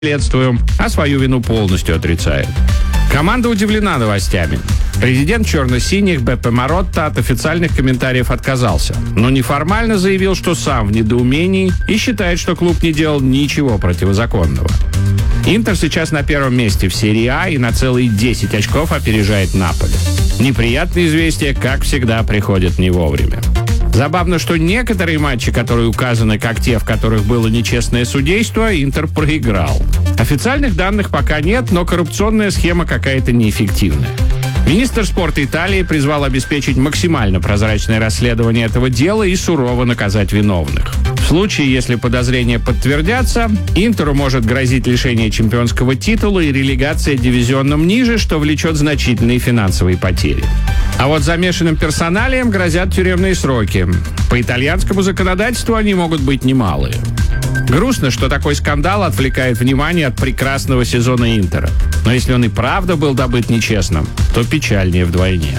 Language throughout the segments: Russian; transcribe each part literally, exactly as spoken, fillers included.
следствуем, а свою вину полностью отрицает. Команда удивлена новостями. Президент черно-синих Беппе Маротта от официальных комментариев отказался, но неформально заявил, что сам в недоумении и считает, что клуб не делал ничего противозаконного. Интер сейчас на первом месте в серии А и на целые десять очков опережает Наполи. Неприятные известия, как всегда, приходят не вовремя. Забавно, что некоторые матчи, которые указаны как те, в которых было нечестное судейство, Интер проиграл. Официальных данных пока нет, но коррупционная схема какая-то неэффективная. Министр спорта Италии призвал обеспечить максимально прозрачное расследование этого дела и сурово наказать виновных. В случае, если подозрения подтвердятся, Интеру может грозить лишение чемпионского титула и релегация дивизионом ниже, что влечет значительные финансовые потери. А вот замешанным персоналиям грозят тюремные сроки. По итальянскому законодательству они могут быть немалые. Грустно, что такой скандал отвлекает внимание от прекрасного сезона Интера. Но если он и правда был добыт нечестным, то печальнее вдвойне.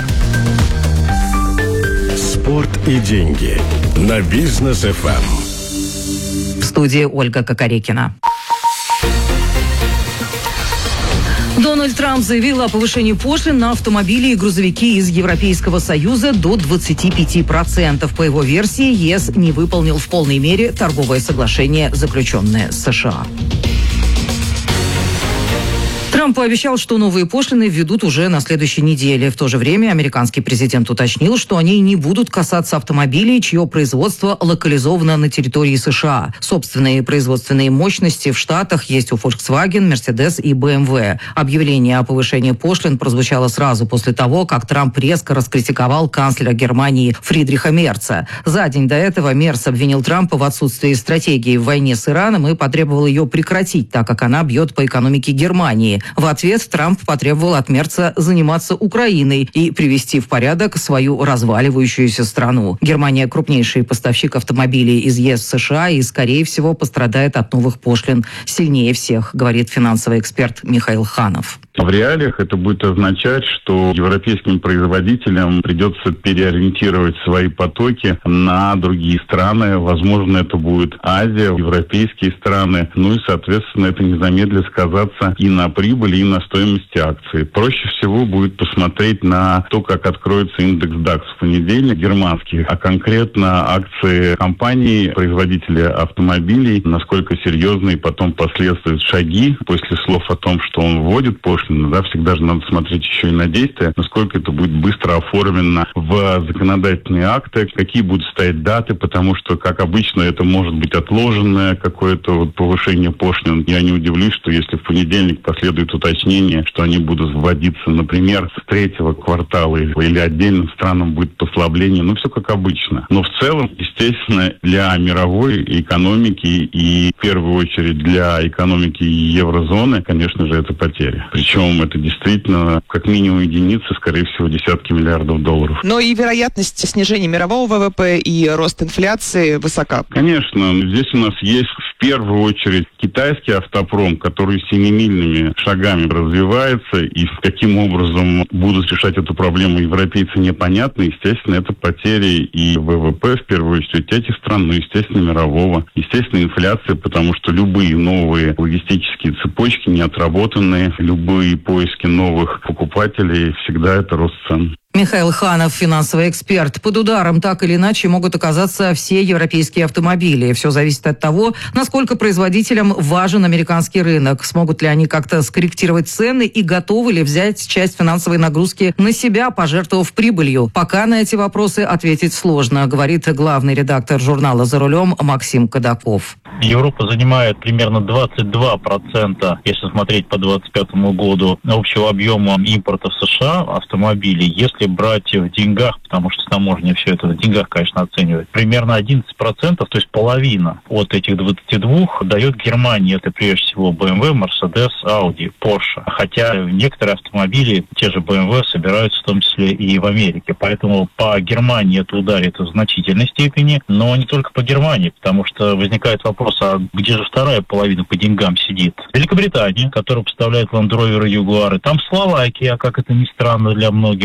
Спорт и деньги на Бизнес эф эм. В студии Ольга Кокорекина. Дональд Трамп заявил о повышении пошлин на автомобили и грузовики из Европейского Союза до двадцати пяти процентов. По его версии, ЕС не выполнил в полной мере торговое соглашение, заключенное с США. Трамп пообещал, что новые пошлины введут уже на следующей неделе. В то же время американский президент уточнил, что они не будут касаться автомобилей, чье производство локализовано на территории США. Собственные производственные мощности в Штатах есть у Volkswagen, Mercedes и бэ эм вэ. Объявление о повышении пошлин прозвучало сразу после того, как Трамп резко раскритиковал канцлера Германии Фридриха Мерца. За день до этого Мерц обвинил Трампа в отсутствии стратегии в войне с Ираном и потребовал ее прекратить, так как она бьет по экономике Германии. В ответ Трамп потребовал от Мерца заниматься Украиной и привести в порядок свою разваливающуюся страну. Германия – крупнейший поставщик автомобилей из ЕС в США и, скорее всего, пострадает от новых пошлин сильнее всех, говорит финансовый эксперт Михаил Ханов. В реалиях это будет означать, что европейским производителям придется переориентировать свои потоки на другие страны. Возможно, это будет Азия, европейские страны. Ну и, соответственно, это не замедлит сказаться и на прибыли, и на стоимости акций. Проще всего будет посмотреть на то, как откроется индекс дакс в понедельник, германский, а конкретно акции компаний, производителей автомобилей, насколько серьезные потом последуют шаги после слов о том, что он вводит пошлины. Да, всегда же надо смотреть еще и на действия, насколько это будет быстро оформлено в законодательные акты, какие будут стоять даты, потому что, как обычно, это может быть отложенное какое-то вот повышение пошлин. Я не удивлюсь, что если в понедельник последует уточнение, что они будут вводиться, например, с третьего квартала или, или отдельным странам будет послабление, ну, все как обычно. Но в целом, естественно, для мировой экономики и, в первую очередь, для экономики еврозоны, конечно же, это потеря. Причем это действительно как минимум единицы, скорее всего, десятки миллиардов долларов. Но и вероятность снижения мирового вэ вэ пэ и рост инфляции высока. Конечно. Здесь у нас есть в первую очередь китайский автопром, который семимильными шагами развивается, и каким образом будут решать эту проблему европейцы, непонятно. Естественно, это потери и вэ вэ пэ, в первую очередь, этих стран, но, естественно, мирового. Естественно, инфляция, потому что любые новые логистические цепочки не отработанные, любые и поиски новых покупателей, всегда это рост цен. Михаил Ханов, финансовый эксперт. Под ударом так или иначе могут оказаться все европейские автомобили. Все зависит от того, насколько производителям важен американский рынок. Смогут ли они как-то скорректировать цены и готовы ли взять часть финансовой нагрузки на себя, пожертвовав прибылью. Пока на эти вопросы ответить сложно, говорит главный редактор журнала «За рулем» Максим Кадаков. Европа занимает примерно двадцать два процента, если смотреть по двадцать пятому году, общего объема импорта в США автомобилей. Если брать в деньгах, потому что таможня все это в деньгах, конечно, оценивает, примерно одиннадцать процентов, то есть половина от этих двадцати двух дает Германия. Это прежде всего бэ эм вэ, Mercedes, Audi, Porsche. Хотя некоторые автомобили, те же бэ эм вэ, собираются в том числе и в Америке. Поэтому по Германии это ударит в значительной степени, но не только по Германии, потому что возникает вопрос, а где же вторая половина по деньгам сидит? Великобритания, которая поставляет Land Rover и Jaguar, там Словакия, как это ни странно для многих, которые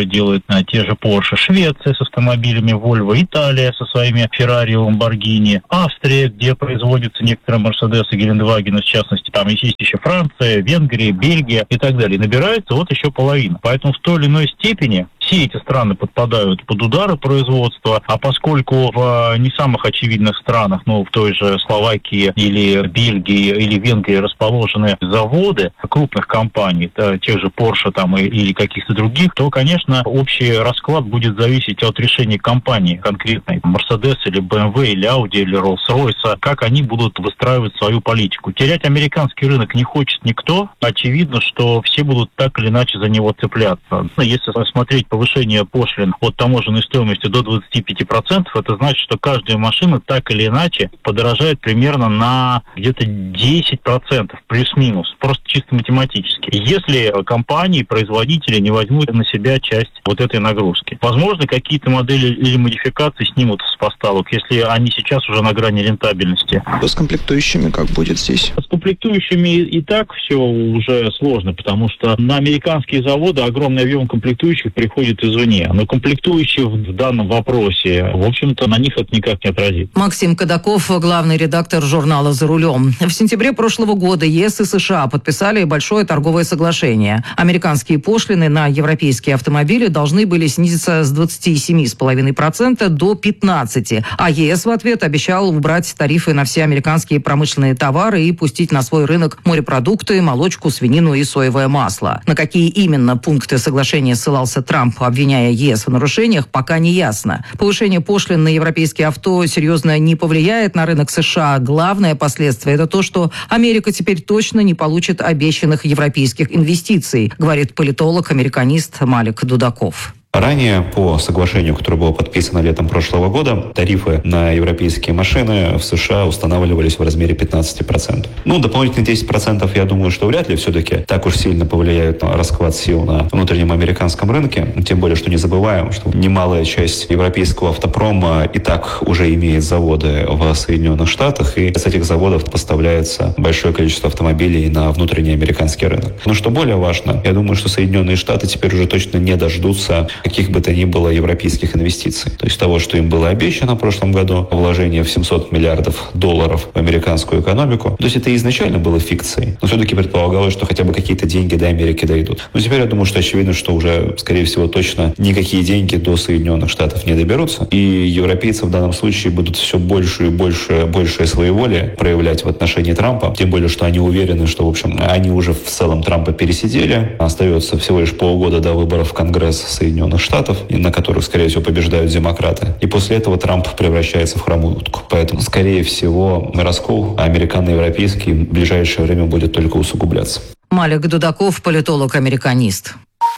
делает а, те же Porsche, Швеция с автомобилями Volvo, Италия со своими Ferrari, Lamborghini, Австрия, где производятся некоторые Mercedes и Гелендвагены, в частности, там есть еще Франция, Венгрия, Бельгия и так далее. Набирается вот еще половина. Поэтому в той или иной степени все эти страны подпадают под удары производства, а поскольку в не самых очевидных странах, ну, в той же Словакии или Бельгии или Венгрии расположены заводы крупных компаний, да, тех же Porsche там, и, или каких-то других, то, конечно, общий расклад будет зависеть от решения компании конкретной, Mercedes или бэ эм вэ или Audi или Rolls-Royce, как они будут выстраивать свою политику. Терять американский рынок не хочет никто. Очевидно, что все будут так или иначе за него цепляться. Если смотреть повышение пошлин от таможенной стоимости до двадцати пяти процентов, это значит, что каждая машина так или иначе подорожает примерно на где-то десять процентов, плюс-минус, просто чисто математически. Если компании, производители не возьмут на себя часть вот этой нагрузки. Возможно, какие-то модели или модификации снимут с поставок, если они сейчас уже на грани рентабельности. С комплектующими как будет здесь? С комплектующими и так все уже сложно, потому что на американские заводы огромный объем комплектующих приходит извне. Но комплектующие в данном вопросе, в общем-то, на них это никак не отразит. Максим Кадаков, главный редактор журнала «За рулем». В сентябре прошлого года ЕС и США подписали большое торговое соглашение. Американские пошлины на европейские автомобили должны были снизиться с двадцати семи целых пяти десятых процента до пятнадцати процентов. А ЕС в ответ обещал убрать тарифы на все американские промышленные товары и пустить на свой рынок морепродукты, молочку, свинину и соевое масло. На какие именно пункты соглашения ссылался Трамп, обвиняя ЕС в нарушениях, пока не ясно. Повышение пошлин на европейские авто серьезно не повлияет на рынок США. Главное последствие – это то, что Америка теперь точно не получит обещанных европейских инвестиций, говорит политолог-американист Малик Дудаков. Ранее, по соглашению, которое было подписано летом прошлого года, тарифы на европейские машины в США устанавливались в размере пятнадцати процентов. Ну, дополнительные десять процентов, я думаю, что вряд ли все-таки так уж сильно повлияют на расклад сил на внутреннем американском рынке. Тем более, что не забываем, что немалая часть европейского автопрома и так уже имеет заводы в Соединенных Штатах, и с этих заводов поставляется большое количество автомобилей на внутренний американский рынок. Но что более важно, я думаю, что Соединенные Штаты теперь уже точно не дождутся каких бы то ни было европейских инвестиций. То есть того, что им было обещано в прошлом году, вложение в семьсот миллиардов долларов в американскую экономику. То есть это изначально было фикцией, но все-таки предполагалось, что хотя бы какие-то деньги до Америки дойдут. Но теперь я думаю, что очевидно, что уже, скорее всего, точно никакие деньги до Соединенных Штатов не доберутся. И европейцы в данном случае будут все больше и больше, большее своеволие проявлять в отношении Трампа. Тем более, что они уверены, что, в общем, они уже в целом Трампа пересидели. Остается всего лишь полгода до выборов в Конгресс Соединенных Штатов, на которых, скорее всего, побеждают демократы. И после этого Трамп превращается в хромую утку. Поэтому, скорее всего, раскол американо-европейский в ближайшее время будет только усугубляться. Малик Дудаков, политолог-американист.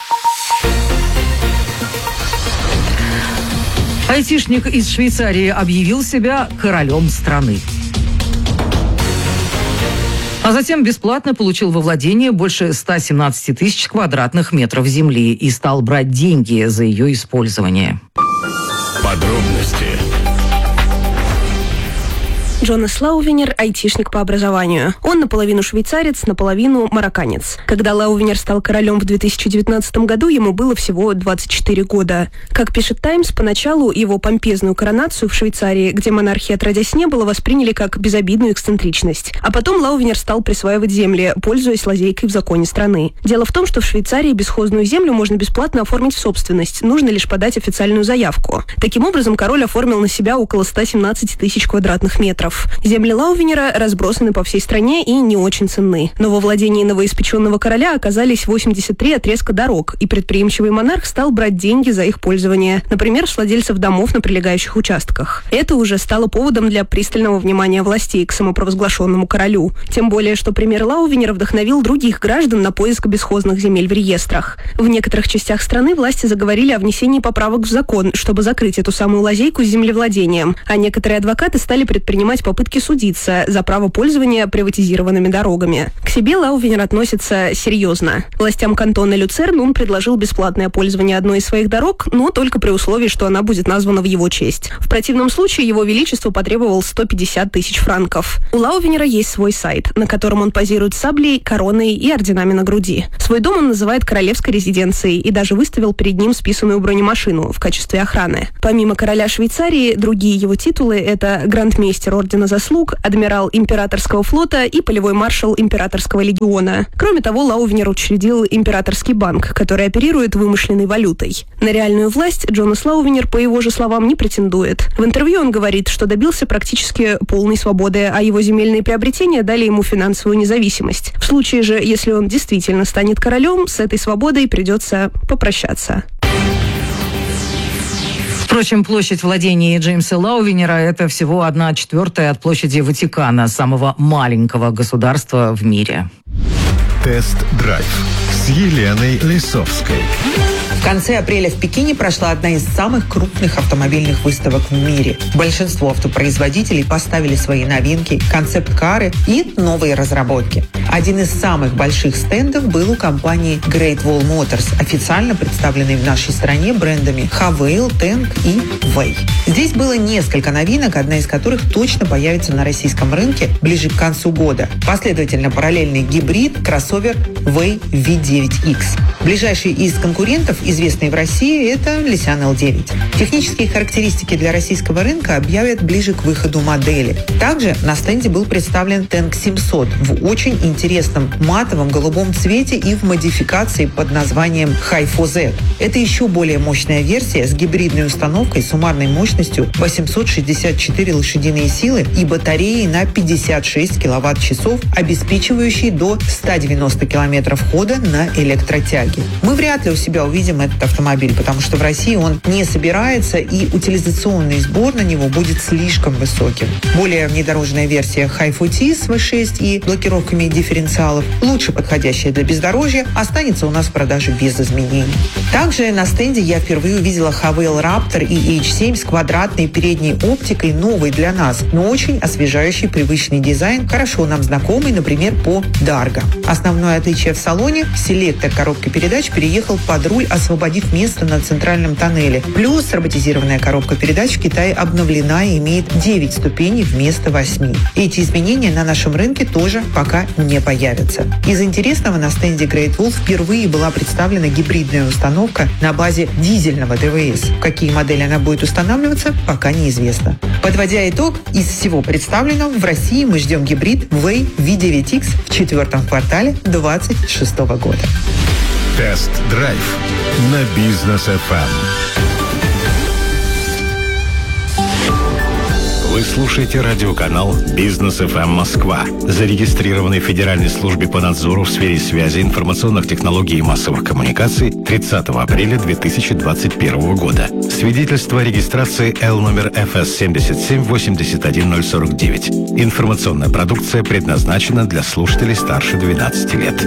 Айтишник из Швейцарии объявил себя королем страны. А затем бесплатно получил во владение больше ста семнадцати тысяч квадратных метров земли и стал брать деньги за ее использование. Подробности. Джонас Лаувенер – айтишник по образованию. Он наполовину швейцарец, наполовину марокканец. Когда Лаувенер стал королем в две тысячи девятнадцатом году, ему было всего двадцать четыре года. Как пишет «Таймс», поначалу его помпезную коронацию в Швейцарии, где монархии отродясь не было, восприняли как безобидную эксцентричность. А потом Лаувенер стал присваивать земли, пользуясь лазейкой в законе страны. Дело в том, что в Швейцарии бесхозную землю можно бесплатно оформить в собственность, нужно лишь подать официальную заявку. Таким образом, король оформил на себя около ста семнадцати тысяч квадратных метров. Земли Лаувенера разбросаны по всей стране и не очень ценны. Но во владении новоиспеченного короля оказались восемьдесят три отрезка дорог, и предприимчивый монарх стал брать деньги за их пользование, например, с владельцев домов на прилегающих участках. Это уже стало поводом для пристального внимания властей к самопровозглашенному королю. Тем более, что пример Лаувенера вдохновил других граждан на поиск бесхозных земель в реестрах. В некоторых частях страны власти заговорили о внесении поправок в закон, чтобы закрыть эту самую лазейку с землевладением, а некоторые адвокаты стали предпринимать попытки судиться за право пользования приватизированными дорогами. К себе Лаувенер относится серьезно. Властям кантона Люцерн он предложил бесплатное пользование одной из своих дорог, но только при условии, что она будет названа в его честь. В противном случае его величество потребовал сто пятьдесят тысяч франков. У Лаувенера есть свой сайт, на котором он позирует с саблей, короной и орденами на груди. Свой дом он называет королевской резиденцией и даже выставил перед ним списанную бронемашину в качестве охраны. Помимо короля Швейцарии, другие его титулы – это грандмейстер Ордена Заслуг, адмирал Императорского флота и полевой маршал Императорского легиона. Кроме того, Лаувенер учредил Императорский банк, который оперирует вымышленной валютой. На реальную власть Джонас Лаувенер, по его же словам, не претендует. В интервью он говорит, что добился практически полной свободы, а его земельные приобретения дали ему финансовую независимость. В случае же, если он действительно станет королем, с этой свободой придется попрощаться. Впрочем, площадь владений Джеймса Лаувенера – это всего одна четвертая от площади Ватикана, самого маленького государства в мире. Тест-драйв с Еленой Лисовской. В конце апреля в Пекине прошла одна из самых крупных автомобильных выставок в мире. Большинство автопроизводителей поставили свои новинки, концепт-кары и новые разработки. Один из самых больших стендов был у компании Great Wall Motors, официально представленной в нашей стране брендами Havail, Tank и Way. Здесь было несколько новинок, одна из которых точно появится на российском рынке ближе к концу года. Последовательно параллельный гибрид кроссовер Way ви девять икс. Ближайший из конкурентов, известный в России, это Nissan эл девять. Технические характеристики для российского рынка объявят ближе к выходу модели. Также на стенде был представлен Tank семьсот в очень интересном матовом голубом цвете и в модификации под названием Hi-Fo Z. Это еще более мощная версия с гибридной установкой суммарной мощностью восемьсот шестьдесят четыре лошадиные силы и батареей на пятьдесят шесть киловатт-часов, обеспечивающей до ста девяноста километров хода на электротяге. Мы вряд ли у себя увидим этот автомобиль, потому что в России он не собирается, и утилизационный сбор на него будет слишком высоким. Более внедорожная версия Hi-Fo T с ви шесть и блокировками дифференциалов, лучше подходящая для бездорожья, останется у нас в продаже без изменений. Также на стенде я впервые увидела Havail Raptor и эйч семь с квадратной передней оптикой, новой для нас, но очень освежающий привычный дизайн, хорошо нам знакомый, например, по Dargo. Основное отличие в салоне – селектор коробки передач переехал под руль, освободив место на центральном тоннеле. Плюс роботизированная коробка передач в Китае обновлена и имеет девять ступеней вместо восьми. Эти изменения на нашем рынке тоже пока не появятся. Из интересного на стенде Great Wall впервые была представлена гибридная установка на базе дизельного дэ вэ эс. В какие модели она будет устанавливаться, пока неизвестно. Подводя итог, из всего представленного в России мы ждем гибрид Way ви девять икс в четвертом квартале две тысячи двадцать шестого года. Тест-драйв на Бизнес эф эм. Вы слушаете радиоканал Бизнес эф эм Москва, зарегистрированный в Федеральной службе по надзору в сфере связи, информационных технологий и массовых коммуникаций тридцатого апреля две тысячи двадцать первого года. Свидетельство о регистрации Л номер эф эс семьдесят семь восемьдесят один ноль сорок девять. Информационная продукция предназначена для слушателей старше двенадцати лет.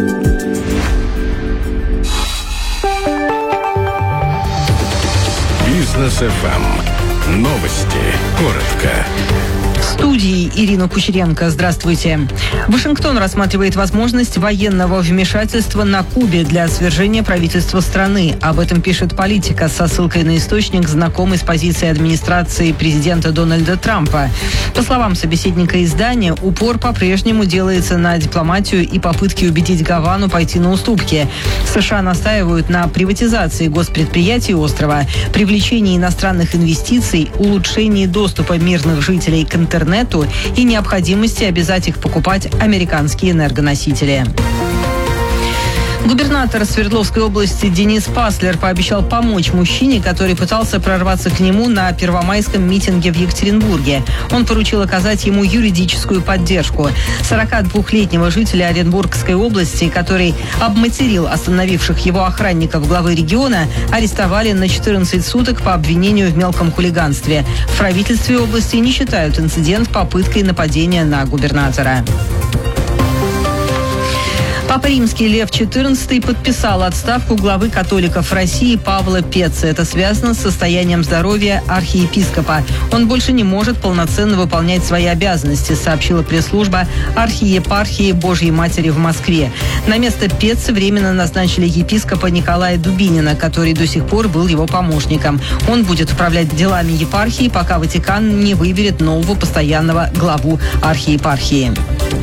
Бизнес эф эм. Новости. Коротко. В студии Ирина Кучеренко. Здравствуйте. Вашингтон рассматривает возможность военного вмешательства на Кубе для свержения правительства страны. Об этом пишет «Политика» со ссылкой на источник, знакомый с позицией администрации президента Дональда Трампа. По словам собеседника издания, упор по-прежнему делается на дипломатию и попытки убедить Гавану пойти на уступки. США настаивают на приватизации госпредприятий острова, привлечении иностранных инвестиций, улучшении доступа мирных жителей к интернету и необходимости обязать их покупать американские энергоносители. Губернатор Свердловской области Денис Паслер пообещал помочь мужчине, который пытался прорваться к нему на первомайском митинге в Екатеринбурге. Он поручил оказать ему юридическую поддержку. сорокадвухлетнего жителя Оренбургской области, который обматерил остановивших его охранников главы региона, арестовали на четырнадцать суток по обвинению в мелком хулиганстве. В правительстве области не считают инцидент попыткой нападения на губернатора. Папа Римский Лев четырнадцатый подписал отставку главы католиков России Павла Пеца. Это связано с состоянием здоровья архиепископа. Он больше не может полноценно выполнять свои обязанности, сообщила пресс-служба архиепархии Божьей Матери в Москве. На место Пеца временно назначили епископа Николая Дубинина, который до сих пор был его помощником. Он будет управлять делами епархии, пока Ватикан не выберет нового постоянного главу архиепархии.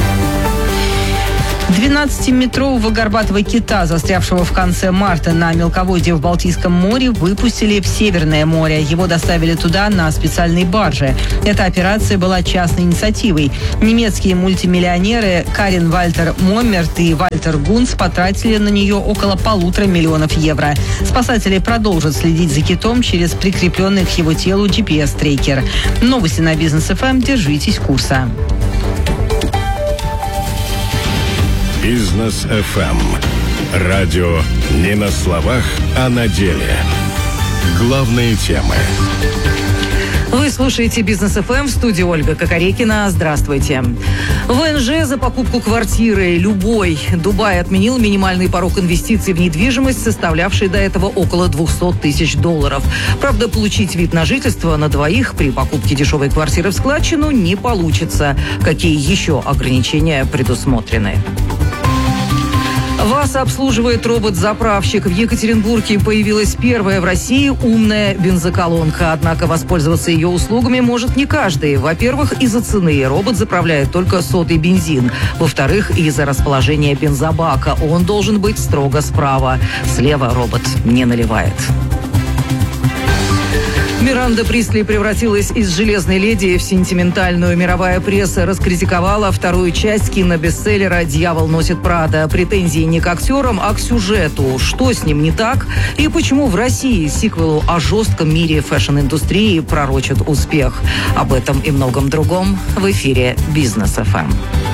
двенадцатиметрового горбатого кита, застрявшего в конце марта на мелководье в Балтийском море, выпустили в Северное море. Его доставили туда на специальной барже. Эта операция была частной инициативой. Немецкие мультимиллионеры Карин Вальтер Моммерт и Вальтер Гунц потратили на нее около полутора миллионов евро. Спасатели продолжат следить за китом через прикрепленный к его телу джи пи эс-трекер. Новости на Бизнес эф эм. Держитесь курса. Бизнес эф эм. Радио не на словах, а на деле. Главные темы. Вы слушаете Бизнес эф эм, в студии Ольга Кокорекина. Здравствуйте. вэ эн жэ за покупку квартиры любой. Дубай отменил минимальный порог инвестиций в недвижимость, составлявший до этого около двести тысяч долларов. Правда, получить вид на жительство на двоих при покупке дешевой квартиры в складчину не получится. Какие еще ограничения предусмотрены? Вас обслуживает робот-заправщик. В Екатеринбурге появилась первая в России умная бензоколонка. Однако воспользоваться ее услугами может не каждый. Во-первых, из-за цены. Робот заправляет только сотый бензин. Во-вторых, из-за расположения бензобака. Он должен быть строго справа. Слева робот не наливает. Миранда Присли превратилась из «Железной леди» в сентиментальную. Мировая пресса раскритиковала вторую часть кинобестселлера «Дьявол носит Прада». Претензии не к актерам, а к сюжету. Что с ним не так? И почему в России сиквелу о жестком мире фэшн-индустрии пророчат успех? Об этом и многом другом в эфире Бизнес эф эм.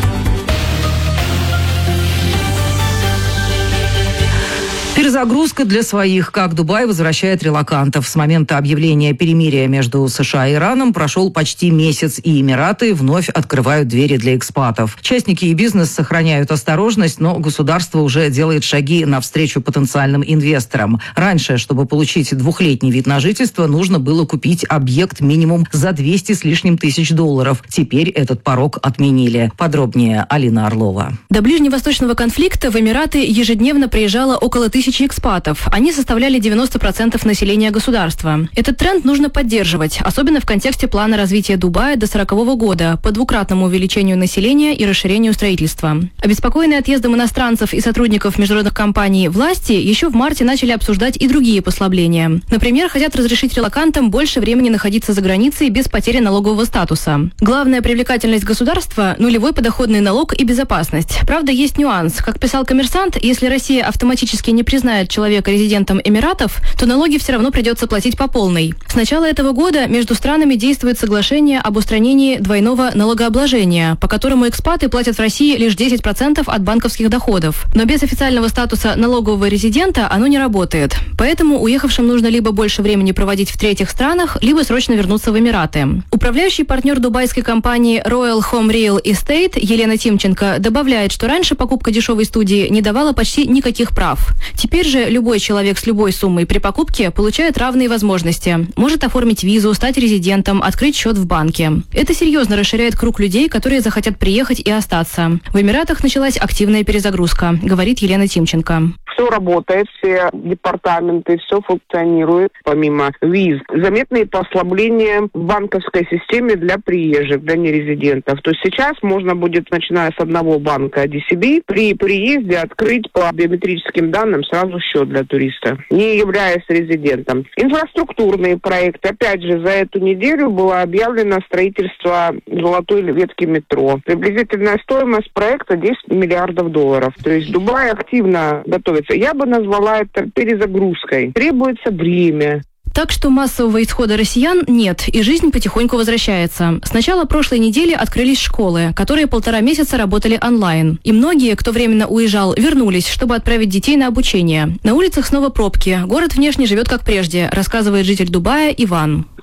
Перезагрузка для своих. Как Дубай возвращает релокантов. С момента объявления перемирия между США и Ираном прошел почти месяц, и Эмираты вновь открывают двери для экспатов. Частники и бизнес сохраняют осторожность, но государство уже делает шаги навстречу потенциальным инвесторам. Раньше, чтобы получить двухлетний вид на жительство, нужно было купить объект минимум за двести с лишним тысяч долларов. Теперь этот порог отменили. Подробнее Алина Орлова. До ближневосточного конфликта в Эмираты ежедневно приезжало около тысячи экспатов. Они составляли девяносто процентов населения государства. Этот тренд нужно поддерживать, особенно в контексте плана развития Дубая до сорокового года по двукратному увеличению населения и расширению строительства. Обеспокоенные отъездом иностранцев и сотрудников международных компаний власти еще в марте начали обсуждать и другие послабления. Например, хотят разрешить релокантам больше времени находиться за границей без потери налогового статуса. Главная привлекательность государства – нулевой подоходный налог и безопасность. Правда, есть нюанс. Как писал «Коммерсант», если Россия автоматически не признает человека резидентом Эмиратов, то налоги все равно придется платить по полной. С начала этого года между странами действует соглашение об устранении двойного налогообложения, по которому экспаты платят в России лишь десять процентов от банковских доходов. Но без официального статуса налогового резидента оно не работает. Поэтому уехавшим нужно либо больше времени проводить в третьих странах, либо срочно вернуться в Эмираты. Управляющий партнер дубайской компании Royal Home Real Estate Елена Тимченко добавляет, что раньше покупка дешевой студии не давала почти никаких прав. Теперь же любой человек с любой суммой при покупке получает равные возможности. Может оформить визу, стать резидентом, открыть счет в банке. Это серьезно расширяет круг людей, которые захотят приехать и остаться. В Эмиратах началась активная перезагрузка, говорит Елена Тимченко. Все работает, все департаменты, все функционирует, помимо виз. Заметные послабления в банковской системе для приезжих, для нерезидентов. То есть сейчас можно будет, начиная с одного банка ди си би, при приезде открыть по биометрическим данным сразу счет для туриста, не являясь резидентом. Инфраструктурные проекты. Опять же, за эту неделю было объявлено строительство золотой ветки метро. Приблизительная стоимость проекта десять миллиардов долларов. То есть Дубай активно готовится. Я бы назвала это перезагрузкой. Требуется время. Так что массового исхода россиян нет, и жизнь потихоньку возвращается. С начала прошлой недели открылись школы, которые полтора месяца работали онлайн. И многие, кто временно уезжал, вернулись, чтобы отправить детей на обучение. На улицах снова пробки. Город внешне живет как прежде, рассказывает житель Дубая Иван.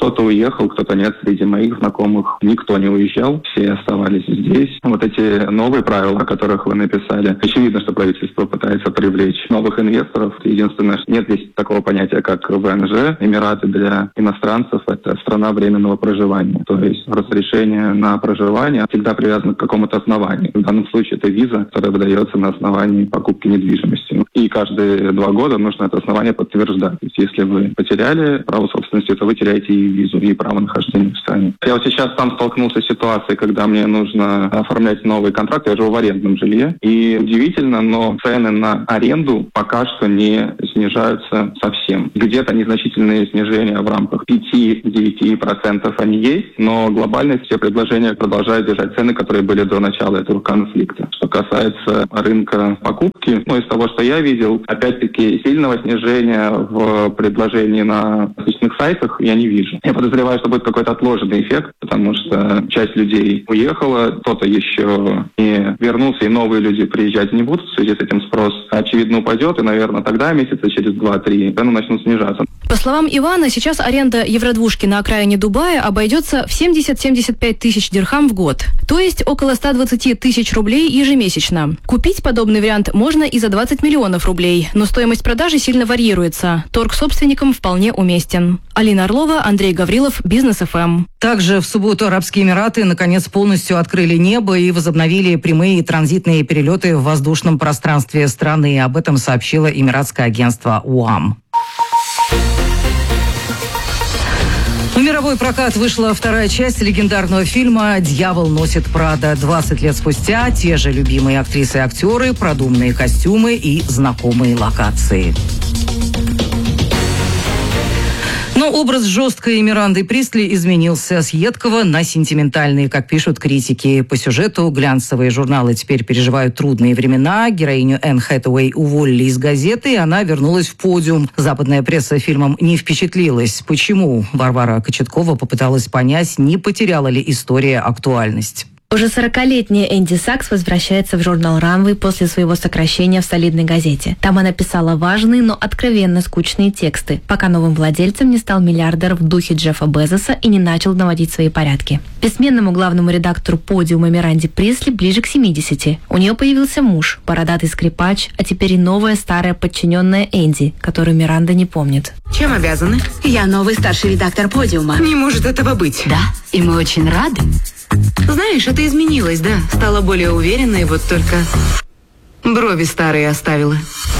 Кто-то уехал, кто-то нет. Среди моих знакомых никто не уезжал, все оставались здесь. Вот эти новые правила, о которых вы написали, очевидно, что правительство пытается привлечь новых инвесторов. Единственное, что нет здесь такого понятия, как ВНЖ. Эмираты для иностранцев – это страна временного проживания. То есть разрешение на проживание всегда привязано к какому-то основанию. В данном случае это виза, которая выдается на основании покупки недвижимости. И каждые два года нужно это основание подтверждать. То есть если вы потеряли право собственности, то вы теряете и визу, и право нахождения в стране. Я вот сейчас сам столкнулся с ситуацией, когда мне нужно оформлять новый контракт. Я живу в арендном жилье. И удивительно, но цены на аренду пока что не снижаются совсем. Где-то незначительные снижения в рамках пять-девять процентов они есть, но глобально все предложения продолжают держать цены, которые были до начала этого конфликта. Что касается рынка покупки, ну, из того, что я видел, опять-таки сильного снижения в предложении на различных сайтах я не вижу. Я подозреваю, что будет какой-то отложенный эффект, потому что часть людей уехала, кто-то еще не вернулся, и новые люди приезжать не будут. В связи с этим спрос, очевидно, упадет, и, наверное, тогда месяца через два-три цены начнут снижаться. По словам Ивана, сейчас аренда евродвушки на окраине Дубая обойдется в семьдесят-семьдесят пять тысяч дирхам в год, то есть около сто двадцать тысяч рублей ежемесячно. Купить подобный вариант можно и за двадцать миллионов рублей, но стоимость продажи сильно варьируется. Торг собственникам вполне уместен. Алина Орлова, Андрей Гаврилов, Бизнес эф эм. Также в субботу Арабские Эмираты наконец полностью открыли небо и возобновили прямые транзитные перелеты в воздушном пространстве страны. Об этом сообщило эмиратское агентство УАМ. В мировой прокат вышла вторая часть легендарного фильма «Дьявол носит Прада». двадцать лет спустя те же любимые актрисы и актеры, продуманные костюмы и знакомые локации. Но образ жесткой Миранды Пристли изменился с едкого на сентиментальный, как пишут критики. По сюжету глянцевые журналы теперь переживают трудные времена. Героиню Энн Хэтэуэй уволили из газеты, и она вернулась в «Подиум». Западная пресса фильмом не впечатлилась. Почему? Варвара Кочеткова попыталась понять, не потеряла ли история актуальность. Уже сорокалетняя Энди Сакс возвращается в журнал «Ранвей» после своего сокращения в солидной газете. Там она писала важные, но откровенно скучные тексты, пока новым владельцем не стал миллиардер в духе Джеффа Безоса и не начал наводить свои порядки. Бессменному главному редактору «Подиума» Миранде Присли ближе к семидесяти. У нее появился муж, бородатый скрипач, а теперь и новая старая подчиненная Энди, которую Миранда не помнит. Чем обязаны? Я новый старший редактор «Подиума». Не может этого быть. Да, и мы очень рады. Знаешь, это изменилось, да? Стала более уверенной, вот только брови старые оставила.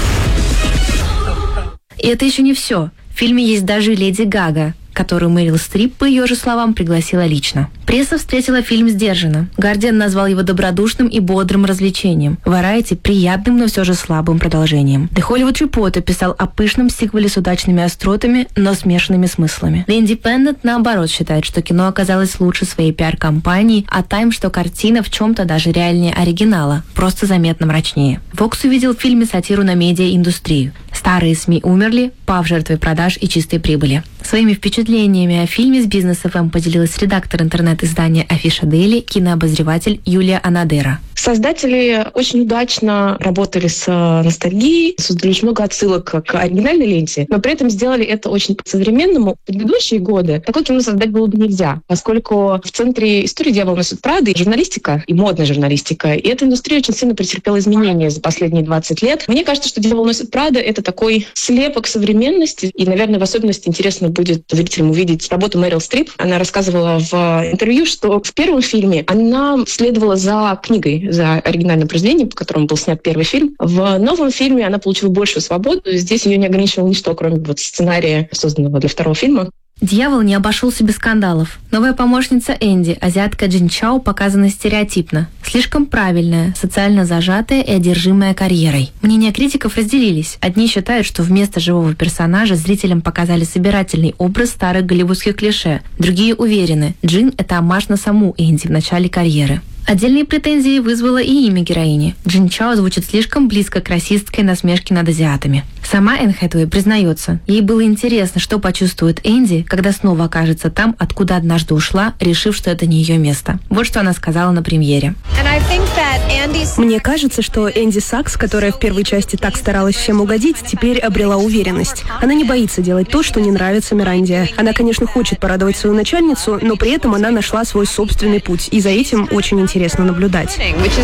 И это еще не все. В фильме есть даже Леди Гага, которую Мэрил Стрип, по ее же словам, пригласила лично. Пресса встретила фильм сдержанно. Гардиан назвал его добродушным и бодрым развлечением. Variety — приятным, но все же слабым продолжением. The Hollywood Reporter писал о пышном сиквеле с удачными остротами, но смешанными смыслами. The Independent, наоборот, считает, что кино оказалось лучше своей пиар-компании, а Time, что картина в чем-то даже реальнее оригинала, просто заметно мрачнее. Vox увидел в фильме сатиру на медиа-индустрию. Старые СМИ умерли, пав жертвой продаж и чистой прибыли. Своими впечатлениями о фильме с Бизнес эф эм поделилась редактор интернет-издания Афиша Дейли, кинообозреватель Юлия Анадера. Создатели очень удачно работали с ностальгией, создали очень много отсылок к оригинальной ленте, но при этом сделали это очень по-современному. В предыдущие годы такое кино создать было бы нельзя, поскольку в центре истории «Дьявол носит Прада» журналистика и модная журналистика, и эта индустрия очень сильно претерпела изменения за последние двадцать лет. Мне кажется, что «Дьявол носит Прада» — это такой слепок современности, и, наверное, в особенности интересно будет зрителям увидеть работу Мэрил Стрип. Она рассказывала в интервью, что в первом фильме она следовала за книгой, за оригинальным произведением, по которому был снят первый фильм. В новом фильме она получила большую свободу. Здесь ее не ограничивало ничто, кроме вот сценария, созданного для второго фильма. «Дьявол» не обошелся без скандалов. Новая помощница Энди, азиатка Джин Чао, показана стереотипно. Слишком правильная, социально зажатая и одержимая карьерой. Мнения критиков разделились. Одни считают, что вместо живого персонажа зрителям показали собирательный образ старых голливудских клише. Другие уверены, Джин — это оммаж на саму Энди в начале карьеры. Отдельные претензии вызвало и имя героини. Джин Чао звучит слишком близко к расистской насмешке над азиатами. Сама Энн Хэтэуэй признается, ей было интересно, что почувствует Энди, когда снова окажется там, откуда однажды ушла, решив, что это не ее место. Вот что она сказала на премьере. Мне кажется, что Энди Сакс, которая в первой части так старалась всем угодить, теперь обрела уверенность. Она не боится делать то, что не нравится Миранде. Она, конечно, хочет порадовать свою начальницу, но при этом она нашла свой собственный путь, и за этим очень интересно наблюдать.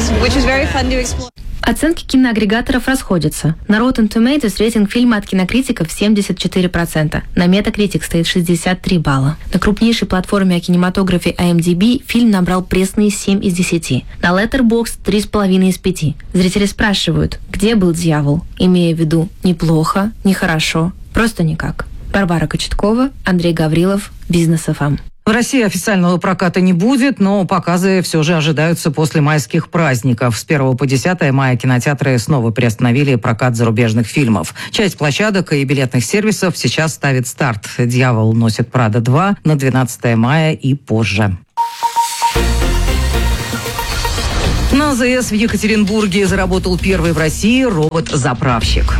Оценки киноагрегаторов расходятся. На Rotten Tomatoes рейтинг фильма от кинокритиков семьдесят четыре процента. На Metacritic стоит шестьдесят три балла. На крупнейшей платформе о кинематографе ай эм ди би фильм набрал пресные семь из десяти. На Letterboxd три с половиной из пяти. Зрители спрашивают, где был дьявол, имея в виду неплохо, нехорошо, просто никак. Барбара Кочеткова, Андрей Гаврилов, Бизнес эф эм. В России официального проката не будет, но показы все же ожидаются после майских праздников. С первого по десятое мая кинотеатры снова приостановили прокат зарубежных фильмов. Часть площадок и билетных сервисов сейчас ставит старт. «Дьявол носит Прада два» на двенадцатое мая и позже. На АЗС в Екатеринбурге заработал первый в России робот-заправщик.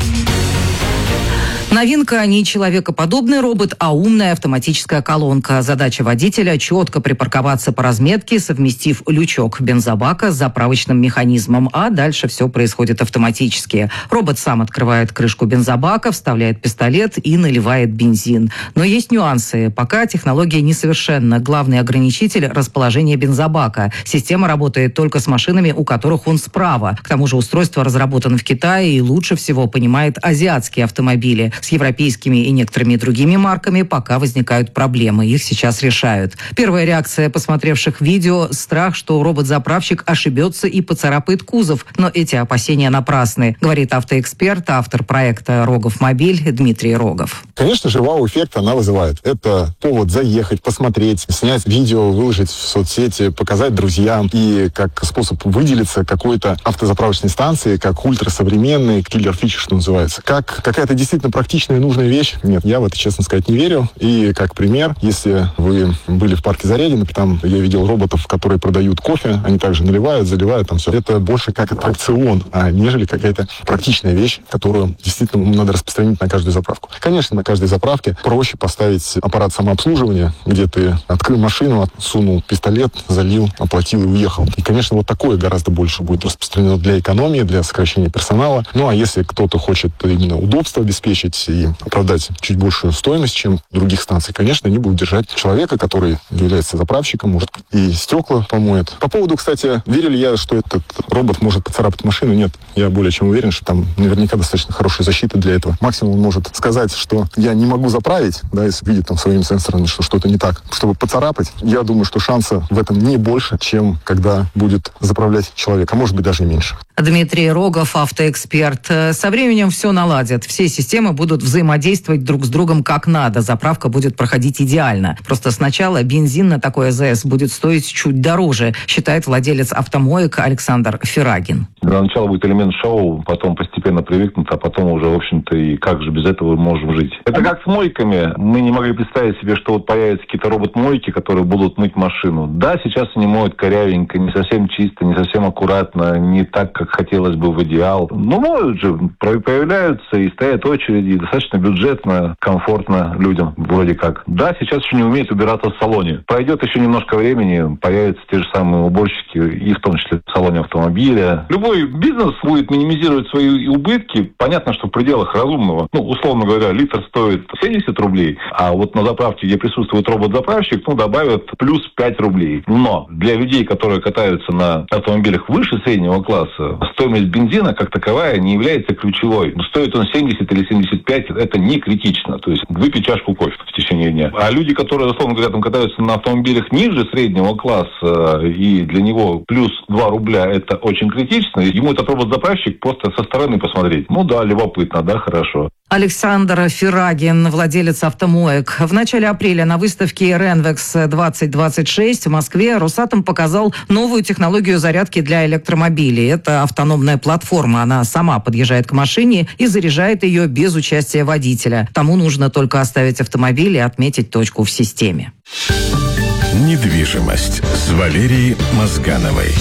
Новинка не человекоподобный робот, а умная автоматическая колонка. Задача водителя – четко припарковаться по разметке, совместив лючок бензобака с заправочным механизмом. А дальше все происходит автоматически. Робот сам открывает крышку бензобака, вставляет пистолет и наливает бензин. Но есть нюансы. Пока технология несовершенна. Главный ограничитель – расположение бензобака. Система работает только с машинами, у которых он справа. К тому же устройство разработано в Китае и лучше всего понимает азиатские автомобили. С европейскими и некоторыми другими марками пока возникают проблемы. Их сейчас решают. Первая реакция посмотревших видео – страх, что робот-заправщик ошибется и поцарапает кузов. Но эти опасения напрасны, говорит автоэксперт, автор проекта «Рогов Мобиль» Дмитрий Рогов. Конечно же, вау-эффект она вызывает. Это повод заехать, посмотреть, снять видео, выложить в соцсети, показать друзьям. И как способ выделиться какой-то автозаправочной станции, как ультрасовременный киллер-фичи, что называется. Как какая-то действительно практическая Практичная и нужная вещь. Нет, я в это, честно сказать, не верю. И как пример, если вы были в парке Зарядье, там я видел роботов, которые продают кофе, они также наливают, заливают, там все. Это больше как аттракцион, а нежели какая-то практичная вещь, которую действительно надо распространить на каждую заправку. Конечно, на каждой заправке проще поставить аппарат самообслуживания, где ты открыл машину, сунул пистолет, залил, оплатил и уехал. И, конечно, вот такое гораздо больше будет распространено для экономии, для сокращения персонала. Ну, а если кто-то хочет именно удобство обеспечить и оправдать чуть большую стоимость, чем других станций, конечно, они будут держать человека, который является заправщиком, может, и стекла помоет. По поводу, кстати, верю ли я, что этот робот может поцарапать машину? Нет. Я более чем уверен, что там наверняка достаточно хорошая защита для этого. Максимум он может сказать, что я не могу заправить, да, если видит там своими сенсорами, что что-то не так. Чтобы поцарапать, я думаю, что шанса в этом не больше, чем когда будет заправлять человек, а может быть даже и меньше. Дмитрий Рогов, автоэксперт. Со временем все наладят. Все системы будут взаимодействовать друг с другом как надо. Заправка будет проходить идеально. Просто сначала бензин на такой АЗС будет стоить чуть дороже, считает владелец автомоек Александр Ферагин. Для начала будет элемент шоу, потом постепенно привыкнут, а потом уже, в общем-то, и как же без этого мы можем жить. Это как с мойками. Мы не могли представить себе, что вот появятся какие-то робот-мойки, которые будут мыть машину. Да, сейчас они моют корявенько, не совсем чисто, не совсем аккуратно, не так, как хотелось бы в идеал. Но моют же, появляются и стоят очереди, достаточно бюджетно, комфортно людям, вроде как. Да, сейчас еще не умеют убираться в салоне. Пройдет еще немножко времени, появятся те же самые уборщики, и в том числе в салоне автомобиля. Любой бизнес будет минимизировать свои убытки. Понятно, что в пределах разумного. Ну, условно говоря, литр стоит семьдесят рублей, а вот на заправке, где присутствует робот-заправщик, ну, добавят плюс пять рублей. Но для людей, которые катаются на автомобилях выше среднего класса, стоимость бензина как таковая не является ключевой. Стоит он семьдесят или семьдесят пять, это не критично. То есть выпить чашку кофе в течение дня. А люди, которые, условно говоря, там катаются на автомобилях ниже среднего класса, и для него плюс два рубля это очень критично, ему этот робот-заправщик просто со стороны посмотреть. Ну да, любопытно, да, хорошо. Александр Ферагин, владелец автомоек. В начале апреля на выставке Ренвекс двадцать двадцать шесть в Москве Росатом показал новую технологию зарядки для электромобилей. Это автономная платформа. Она сама подъезжает к машине и заряжает ее без участия водителя. Тому нужно только оставить автомобиль и отметить точку в системе. Недвижимость с Валерией Мозгановой.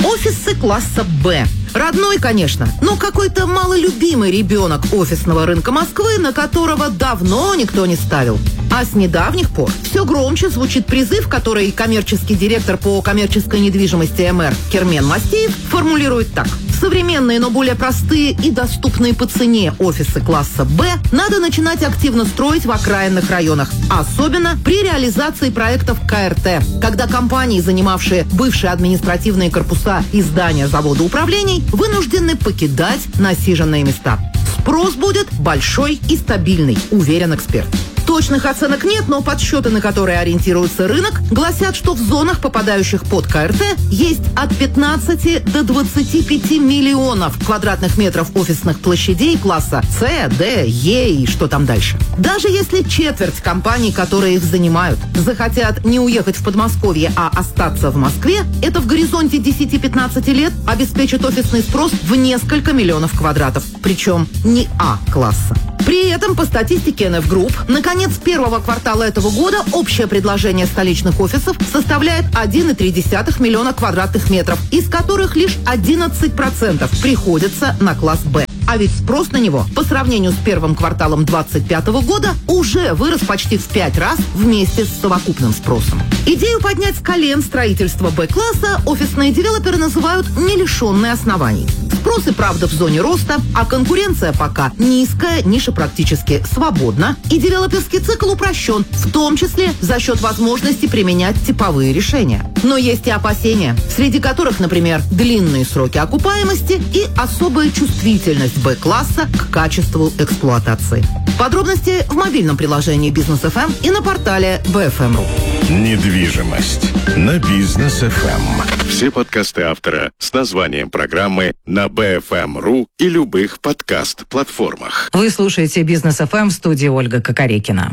Офисы класса «Б». Родной, конечно, но какой-то малолюбимый ребенок офисного рынка Москвы, на которого давно никто не ставил. А с недавних пор все громче звучит призыв, который коммерческий директор по коммерческой недвижимости эм эр Кермен Мастеев формулирует так. Современные, но более простые и доступные по цене офисы класса «Б» надо начинать активно строить в окраинных районах, особенно при реализации проектов ка эр тэ, когда компании, занимавшие бывшие административные корпуса и здания завода управлений, вынуждены покидать насиженные места. Спрос будет большой и стабильный, уверен эксперт. Точных оценок нет, но подсчеты, на которые ориентируется рынок, гласят, что в зонах, попадающих под ка эр тэ, есть от пятнадцати до двадцати пяти миллионов квадратных метров офисных площадей класса С, Д, Е и что там дальше. Даже если четверть компаний, которые их занимают, захотят не уехать в Подмосковье, а остаться в Москве, это в горизонте десяти-пятнадцати лет обеспечит офисный спрос в несколько миллионов квадратов, причем не А-класса. При этом, по статистике эн эф Group, на конец первого квартала этого года общее предложение столичных офисов составляет один и три десятых миллиона квадратных метров, из которых лишь одиннадцать процентов приходится на класс «Б. А ведь спрос на него по сравнению с первым кварталом двадцать пятого года уже вырос почти в пять раз вместе с совокупным спросом. Идею поднять с колен строительство Б-класса офисные девелоперы называют не лишенной оснований. Спрос и правда в зоне роста, а конкуренция пока низкая, ниша практически свободна, и девелоперский цикл упрощен, в том числе за счет возможности применять типовые решения. Но есть и опасения, среди которых, например, длинные сроки окупаемости и особая чувствительность Б-класса к качеству эксплуатации. Подробности в мобильном приложении Бизнес эф эм и на портале би эф эм точка ру. Недвижимость на Бизнес эф эм. Все подкасты автора с названием программы на би эф эм точка ру и любых подкаст-платформах. Вы слушаете Бизнес эф эм, в студии Ольга Кокорекина.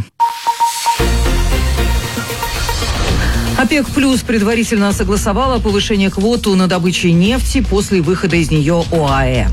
ОПЕК плюс предварительно согласовала повышение квоту на добычу нефти после выхода из нее ОАЭ.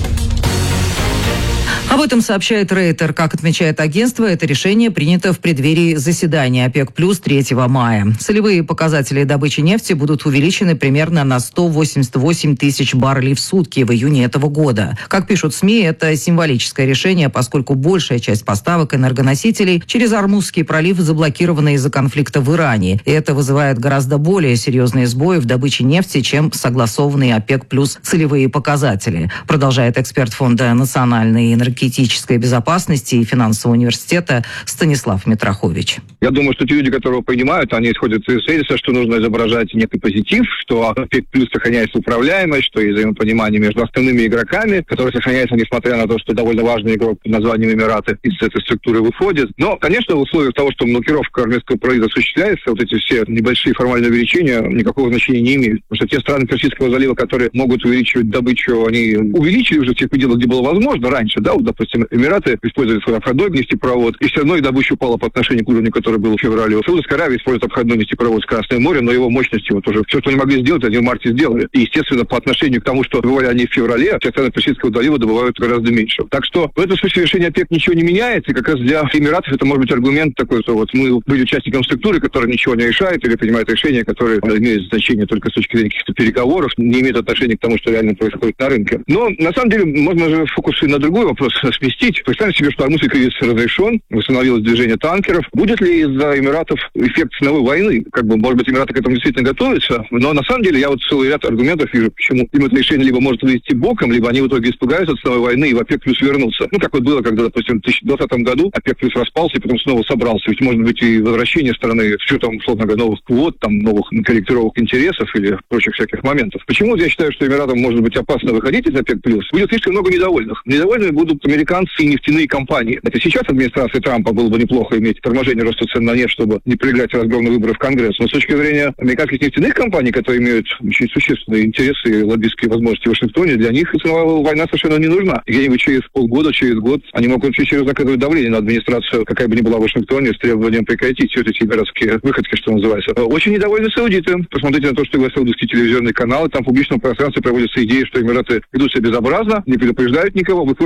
Об этом сообщает Рейтер. Как отмечает агентство, это решение принято в преддверии заседания ОПЕК плюс третьего мая. Целевые показатели добычи нефти будут увеличены примерно на сто восемьдесят восемь тысяч баррелей в сутки в июне этого года. Как пишут СМИ, это символическое решение, поскольку большая часть поставок энергоносителей через Ормузский пролив заблокирована из-за конфликта в Иране. И это вызывает гораздо более серьезные сбои в добыче нефти, чем согласованные ОПЕК плюс целевые показатели, продолжает эксперт Фонда национальной энергетики энергетической безопасности и финансового университета Станислав Митрохович. Я думаю, что те люди, которые понимают, они исходят из тезиса, что нужно изображать некий позитив, что ОПЕК плюс сохраняется управляемость, что есть взаимопонимание между основными игроками, которые сохраняются, несмотря на то, что довольно важный игрок под названием Эмираты из этой структуры выходит. Но, конечно, в условиях того, что блокировка армейского пролива осуществляется, вот эти все небольшие формальные увеличения никакого значения не имеют. Потому что те страны Персидского залива, которые могут увеличивать добычу, они увеличили уже в тех пределах, где было возможно раньше, да, вот, допустим, Эмираты используют свой обходной нефтепровод, и все равно и добыча упала по отношению к уровню, который был в феврале. Саудовская Аравия использует обходной нефтепровод в Красное море, но его мощности вот уже все, что они могли сделать, они в марте сделали. И, естественно, по отношению к тому, что добывали они в феврале, все страны Персидского залива добывают гораздо меньше. Так что в этом смысле решение ОПЕК ничего не меняется, и как раз для Эмиратов это может быть аргумент такой, что вот мы были участником структуры, которая ничего не решает, или принимает решения, которые имеют значение только с точки зрения каких-то переговоров, не имеют отношения к тому, что реально происходит на рынке. Но, на самом деле, можно же фокус и на другой вопрос сместить. Представьте себе, что Ормузский кризис разрешен, восстановилось движение танкеров. Будет ли из-за Эмиратов эффект ценовой войны? Как бы, может быть, Эмираты к этому действительно готовятся, но на самом деле я вот целый ряд аргументов вижу, почему им это решение либо может вывести боком, либо они в итоге испугаются от ценовой войны и в ОПЕК плюс вернутся. Ну, как вот было, когда, допустим, в две тысячи двадцатом году ОПЕК плюс распался и потом снова собрался. Ведь может быть и возвращение страны с учетом, условно говоря, новых квот, там, новых корректировок интересов или прочих всяких моментов. Почему я считаю, что Эмиратам может быть опасно выходить из ОПЕК плюс? Будет слишком много недовольных. Недовольными будут американцы и нефтяные компании. Это сейчас администрации Трампа было бы неплохо иметь торможение роста цен на нефть, чтобы не проиграть разгромные выборы в Конгресс. Но с точки зрения американских нефтяных компаний, которые имеют очень существенные интересы и лоббистские возможности в Вашингтоне, для них ценовая война совершенно не нужна. Где-нибудь через полгода, через год они могут очень серьезно оказывать давление на администрацию, какая бы ни была в Вашингтоне, с требованием прекратить все эти городские выходки, что называется. Очень недовольны саудиты. Посмотрите на то, что говорят саудовские телевизионные каналы. Там в публичном пространстве проводятся идеи, что Эмираты ведут себя безобразно, не предупреждают никого, выходят не только из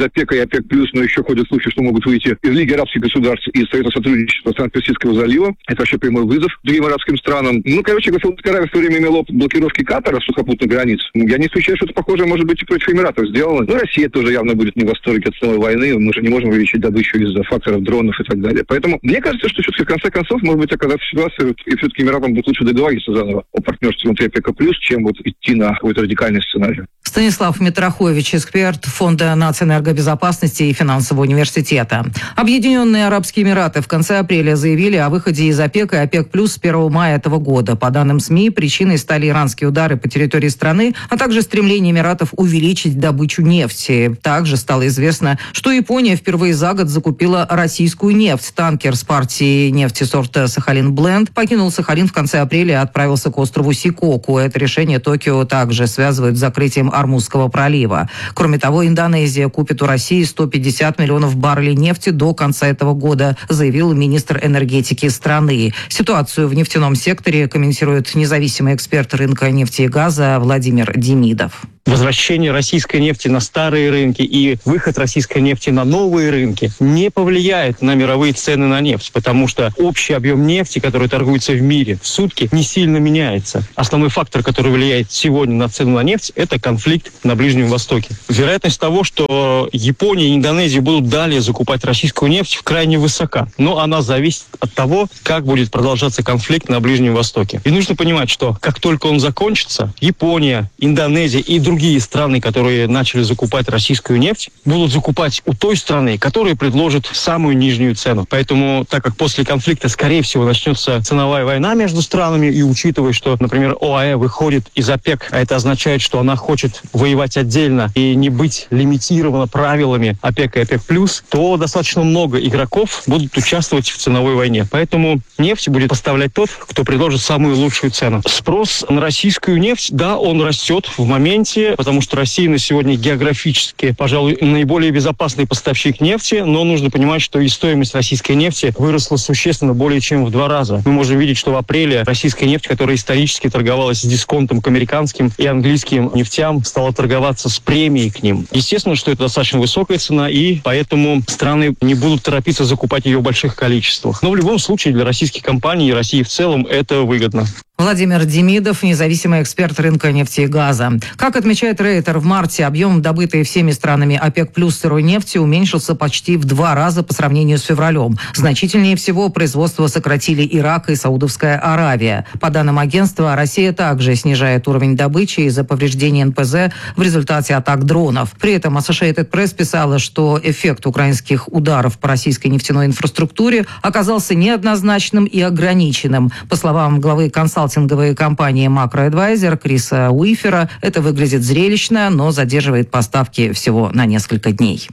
ОПЕКа и ОПЕК+, но еще ходят слухи, что могут выйти из Лиги арабских государств и из Совета сотрудничества стран Персидского залива. Это вообще прямой вызов другим арабским странам. Ну, короче, Саудовская Аравия в свое время имела опыт блокировки Катара сухопутных границ. Я не исключаю, что-то похожее может быть и против Эмиратов сделано. Ну, Россия тоже явно будет не в восторге от ценовой войны. Мы же не можем увеличить добычу из-за факторов дронов и так далее. Поэтому мне кажется, что все-таки в конце концов, может быть, оказаться в ситуации, и все-таки Эмиратам будет лучше договориться заново о партнерстве внутри ОПЕКа+, чем вот идти на какой-то радикальный сценарий. Станислав Митрохович, эксперт Фонда нацэнергобезопасности и финансового университета. Объединенные Арабские Эмираты в конце апреля заявили о выходе из ОПЕКа и ОПЕК+ с первого мая этого года. По данным СМИ, причиной стали иранские удары по территории страны, а также стремление Эмиратов увеличить добычу нефти. Также стало известно, что Япония впервые за год закупила российскую нефть. Танкер с партией нефти сорта Сахалин Бленд покинул Сахалин в конце апреля и отправился к острову Сикоку. Это решение Токио также связывают с закрытием Ормузского пролива. Кроме того, Индонезия купит у России сто пятьдесят миллионов баррелей нефти до конца этого года, заявил министр энергетики страны. Ситуацию в нефтяном секторе комментирует независимый эксперт рынка нефти и газа Владимир Демидов. Возвращение российской нефти на старые рынки и выход российской нефти на новые рынки не повлияет на мировые цены на нефть, потому что общий объем нефти, который торгуется в мире в сутки, не сильно меняется. Основной фактор, который влияет сегодня на цену на нефть, это конфликт на Ближнем Востоке. Вероятность того, что Япония и Индонезия будут далее закупать российскую нефть, крайне высока, но она зависит от того, как будет продолжаться конфликт на Ближнем Востоке. И нужно понимать, что как только он закончится, Япония, Индонезия и другие Другие страны, которые начали закупать российскую нефть, будут закупать у той страны, которая предложит самую нижнюю цену. Поэтому, так как после конфликта, скорее всего, начнется ценовая война между странами, и учитывая, что, например, ОАЭ выходит из ОПЕК, а это означает, что она хочет воевать отдельно и не быть лимитирована правилами ОПЕК и ОПЕК+, то достаточно много игроков будут участвовать в ценовой войне. Поэтому нефть будет поставлять тот, кто предложит самую лучшую цену. Спрос на российскую нефть, да, он растет в моменте, потому что Россия на сегодня географически, пожалуй, наиболее безопасный поставщик нефти, но нужно понимать, что и стоимость российской нефти выросла существенно более чем в два раза. Мы можем видеть, что в апреле российская нефть, которая исторически торговалась с дисконтом к американским и английским нефтям, стала торговаться с премией к ним. Естественно, что это достаточно высокая цена, и поэтому страны не будут торопиться закупать ее в больших количествах. Но в любом случае для российских компаний и России в целом это выгодно. Владимир Демидов, независимый эксперт рынка нефти и газа. Как отмечает Рейтер, в марте объем добытой всеми странами ОПЕК+ сырой нефти уменьшился почти в два раза по сравнению с февралем. Значительнее всего производство сократили Ирак и Саудовская Аравия. По данным агентства, Россия также снижает уровень добычи из-за повреждений эн пэ зэ в результате атак дронов. При этом Associated Press писала, что эффект украинских ударов по российской нефтяной инфраструктуре оказался неоднозначным и ограниченным. По словам главы консалтинговой компании «Макроэдвайзер» Криса Уифера, это выглядит зрелищно, но задерживает поставки всего на несколько дней.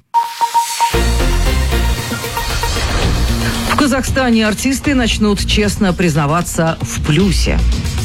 В Казахстане артисты начнут честно признаваться в плюсе.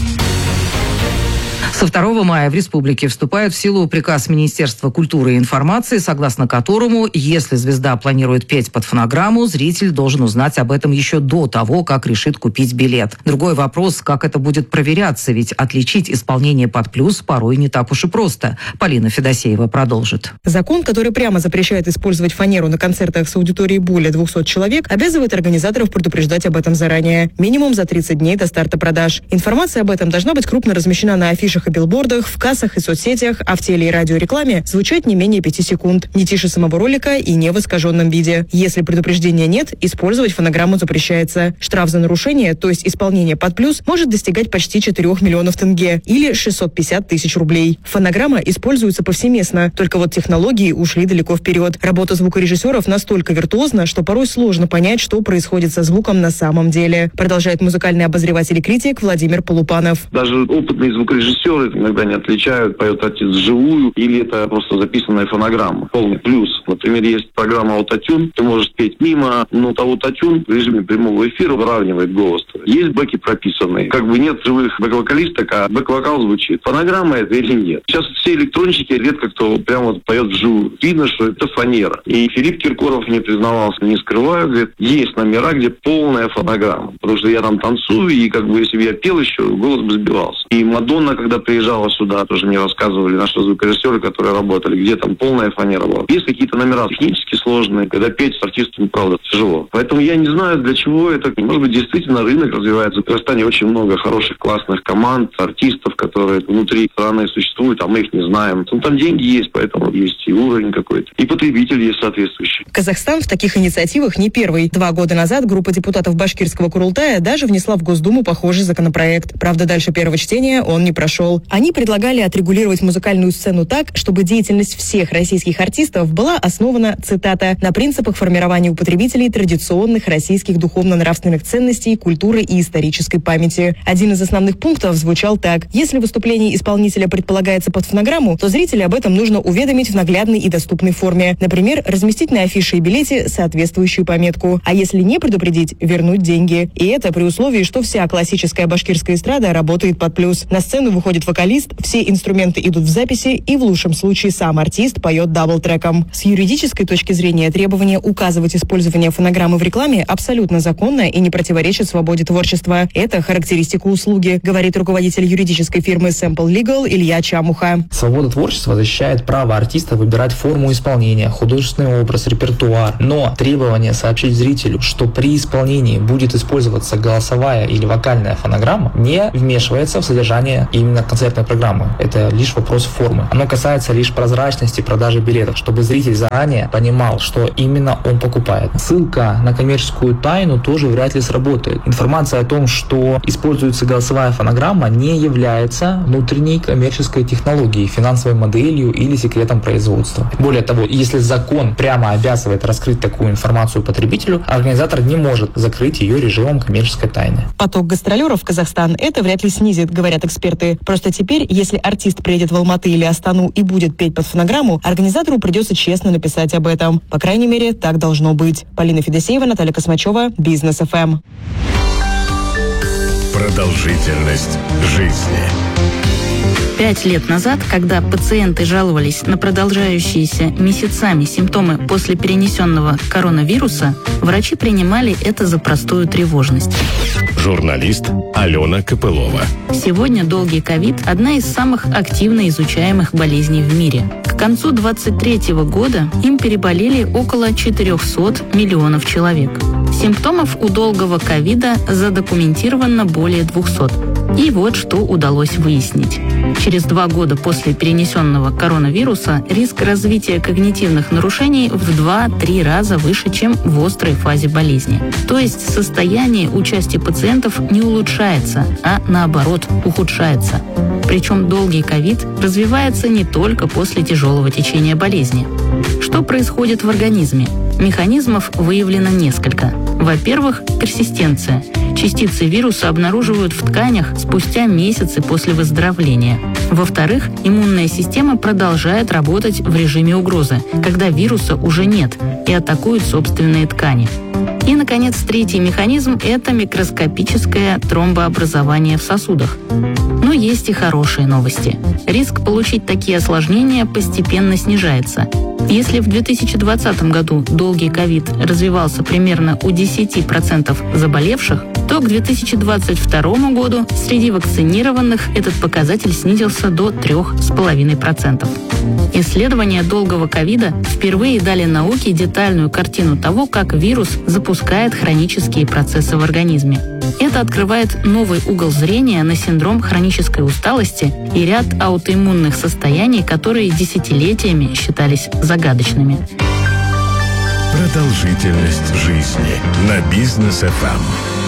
Со второго мая в республике вступает в силу приказ Министерства культуры и информации, согласно которому, если звезда планирует петь под фонограмму, зритель должен узнать об этом еще до того, как решит купить билет. Другой вопрос, как это будет проверяться, ведь отличить исполнение под плюс порой не так уж и просто. Полина Федосеева продолжит. Закон, который прямо запрещает использовать фанеру на концертах с аудиторией более двухсот человек, обязывает организаторов предупреждать об этом заранее. Минимум за тридцать дней до старта продаж. Информация об этом должна быть крупно размещена на афишах и билбордах, в кассах и соцсетях, а в теле- и радиорекламе звучать не менее пяти секунд, не тише самого ролика и не в искаженном виде. Если предупреждения нет, использовать фонограмму запрещается. Штраф за нарушение, то есть исполнение под плюс, может достигать почти четырёх миллионов тенге или шестьсот пятьдесят тысяч рублей. Фонограмма используется повсеместно, только вот технологии ушли далеко вперед. Работа звукорежиссеров настолько виртуозна, что порой сложно понять, что происходит со звуком на самом деле, продолжает музыкальный обозреватель и критик Владимир Полупанов. Даже опытные звукорежиссеры иногда не отличают, поет артист вживую или это просто записанная фонограмма. Полный плюс. Например, есть программа «Аутотюн», ты можешь петь мимо, но аутотюн в режиме прямого эфира выравнивает голос. Есть бэки прописанные. Как бы нет живых бэк-вокалисток, а бэк-вокал звучит. Фонограмма это или нет? Сейчас все электронщики, редко кто прямо вот поет вживую. Видно, что это фанера. И Филипп Киркоров не признавался, не скрываю, говорит, есть номера, где полная фонограмма. Потому что я там танцую, и как бы если бы я пел еще, голос бы сбивался. И Мадонна, когда приезжала сюда, тоже мне рассказывали наши звукорежиссеры, которые работали, где там полная фанера была. Есть какие-то номера технически сложные, когда петь с артистами, правда, тяжело. Поэтому я не знаю, для чего это. Может быть, действительно рынок развивается. В Казахстане очень много хороших, классных команд, артистов, которые внутри страны существуют, а мы их не знаем. Ну, там деньги есть, поэтому есть и уровень какой-то. И потребитель есть соответствующий. Казахстан в таких инициативах не первый. Два года назад группа депутатов Башкирского Курултая даже внесла в Госдуму похожий законопроект. Правда, дальше первого чтения он не прошел. Они предлагали отрегулировать музыкальную сцену так, чтобы деятельность всех российских артистов была основана, цитата, на принципах формирования у потребителей традиционных российских духовно-нравственных ценностей, культуры и исторической памяти. Один из основных пунктов звучал так. Если выступление исполнителя предполагается под фонограмму, то зрителя об этом нужно уведомить в наглядной и доступной форме. Например, разместить на афише и билете соответствующую пометку. А если не предупредить, вернуть деньги. И это при условии, что вся классическая башкирская эстрада работает под плюс. На сцену выходит вокалист, все инструменты идут в записи, и в лучшем случае сам артист поет дабл-треком. С юридической точки зрения требование указывать использование фонограммы в рекламе абсолютно законно и не противоречит свободе творчества. Это характеристика услуги, говорит руководитель юридической фирмы Sample Legal Илья Чамуха. Свобода творчества защищает право артиста выбирать форму исполнения, художественный образ, репертуар. Но требование сообщить зрителю, что при исполнении будет использоваться голосовая или вокальная фонограмма, не вмешивается в содержание именно концертной программы. Это лишь вопрос формы. Оно касается лишь прозрачности продажи билетов, чтобы зритель заранее понимал, что именно он покупает. Ссылка на коммерческую тайну тоже вряд ли сработает. Информация о том, что используется голосовая фонограмма, не является внутренней коммерческой технологией, финансовой моделью или секретом производства. Более того, если закон прямо обязывает раскрыть такую информацию потребителю, организатор не может закрыть ее режимом коммерческой тайны. Поток гастролеров в Казахстан это вряд ли снизит, говорят эксперты. Просто теперь, если артист приедет в Алматы или Астану и будет петь под фонограмму, организатору придется честно написать об этом. По крайней мере, так должно быть. Полина Федосеева, Наталья Космачева, Бизнес эф эм. Продолжительность жизни. Пять лет назад, когда пациенты жаловались на продолжающиеся месяцами симптомы после перенесенного коронавируса, врачи принимали это за простую тревожность. Журналист Алена Копылова. Сегодня долгий ковид – одна из самых активно изучаемых болезней в мире. К концу двадцать третьего года им переболели около четырехсот миллионов человек. Симптомов у долгого ковида задокументировано более двухсот. И вот что удалось выяснить. Через два года после перенесенного коронавируса риск развития когнитивных нарушений в два-три раза выше, чем в острой фазе болезни. То есть состояние у части пациентов не улучшается, а наоборот ухудшается. Причем долгий ковид развивается не только после тяжелого течения болезни. Что происходит в организме? Механизмов выявлено несколько. Во-первых, персистенция. Частицы вируса обнаруживают в тканях спустя месяцы после выздоровления. Во-вторых, иммунная система продолжает работать в режиме угрозы, когда вируса уже нет и атакует собственные ткани. И, наконец, третий механизм – это микроскопическое тромбообразование в сосудах. Но есть и хорошие новости. Риск получить такие осложнения постепенно снижается. Если в две тысячи двадцатом году долгий ковид развивался примерно у десяти процентов заболевших, то к две тысячи двадцать второму году среди вакцинированных этот показатель снизился до трёх с половиной процентов. Исследования долгого ковида впервые дали науке детальную картину того, как вирус запускает хронические процессы в организме. Это открывает новый угол зрения на синдром хронической усталости и ряд аутоиммунных состояний, которые десятилетиями считались загадочными. Продолжительность жизни на Бизнес эф эм.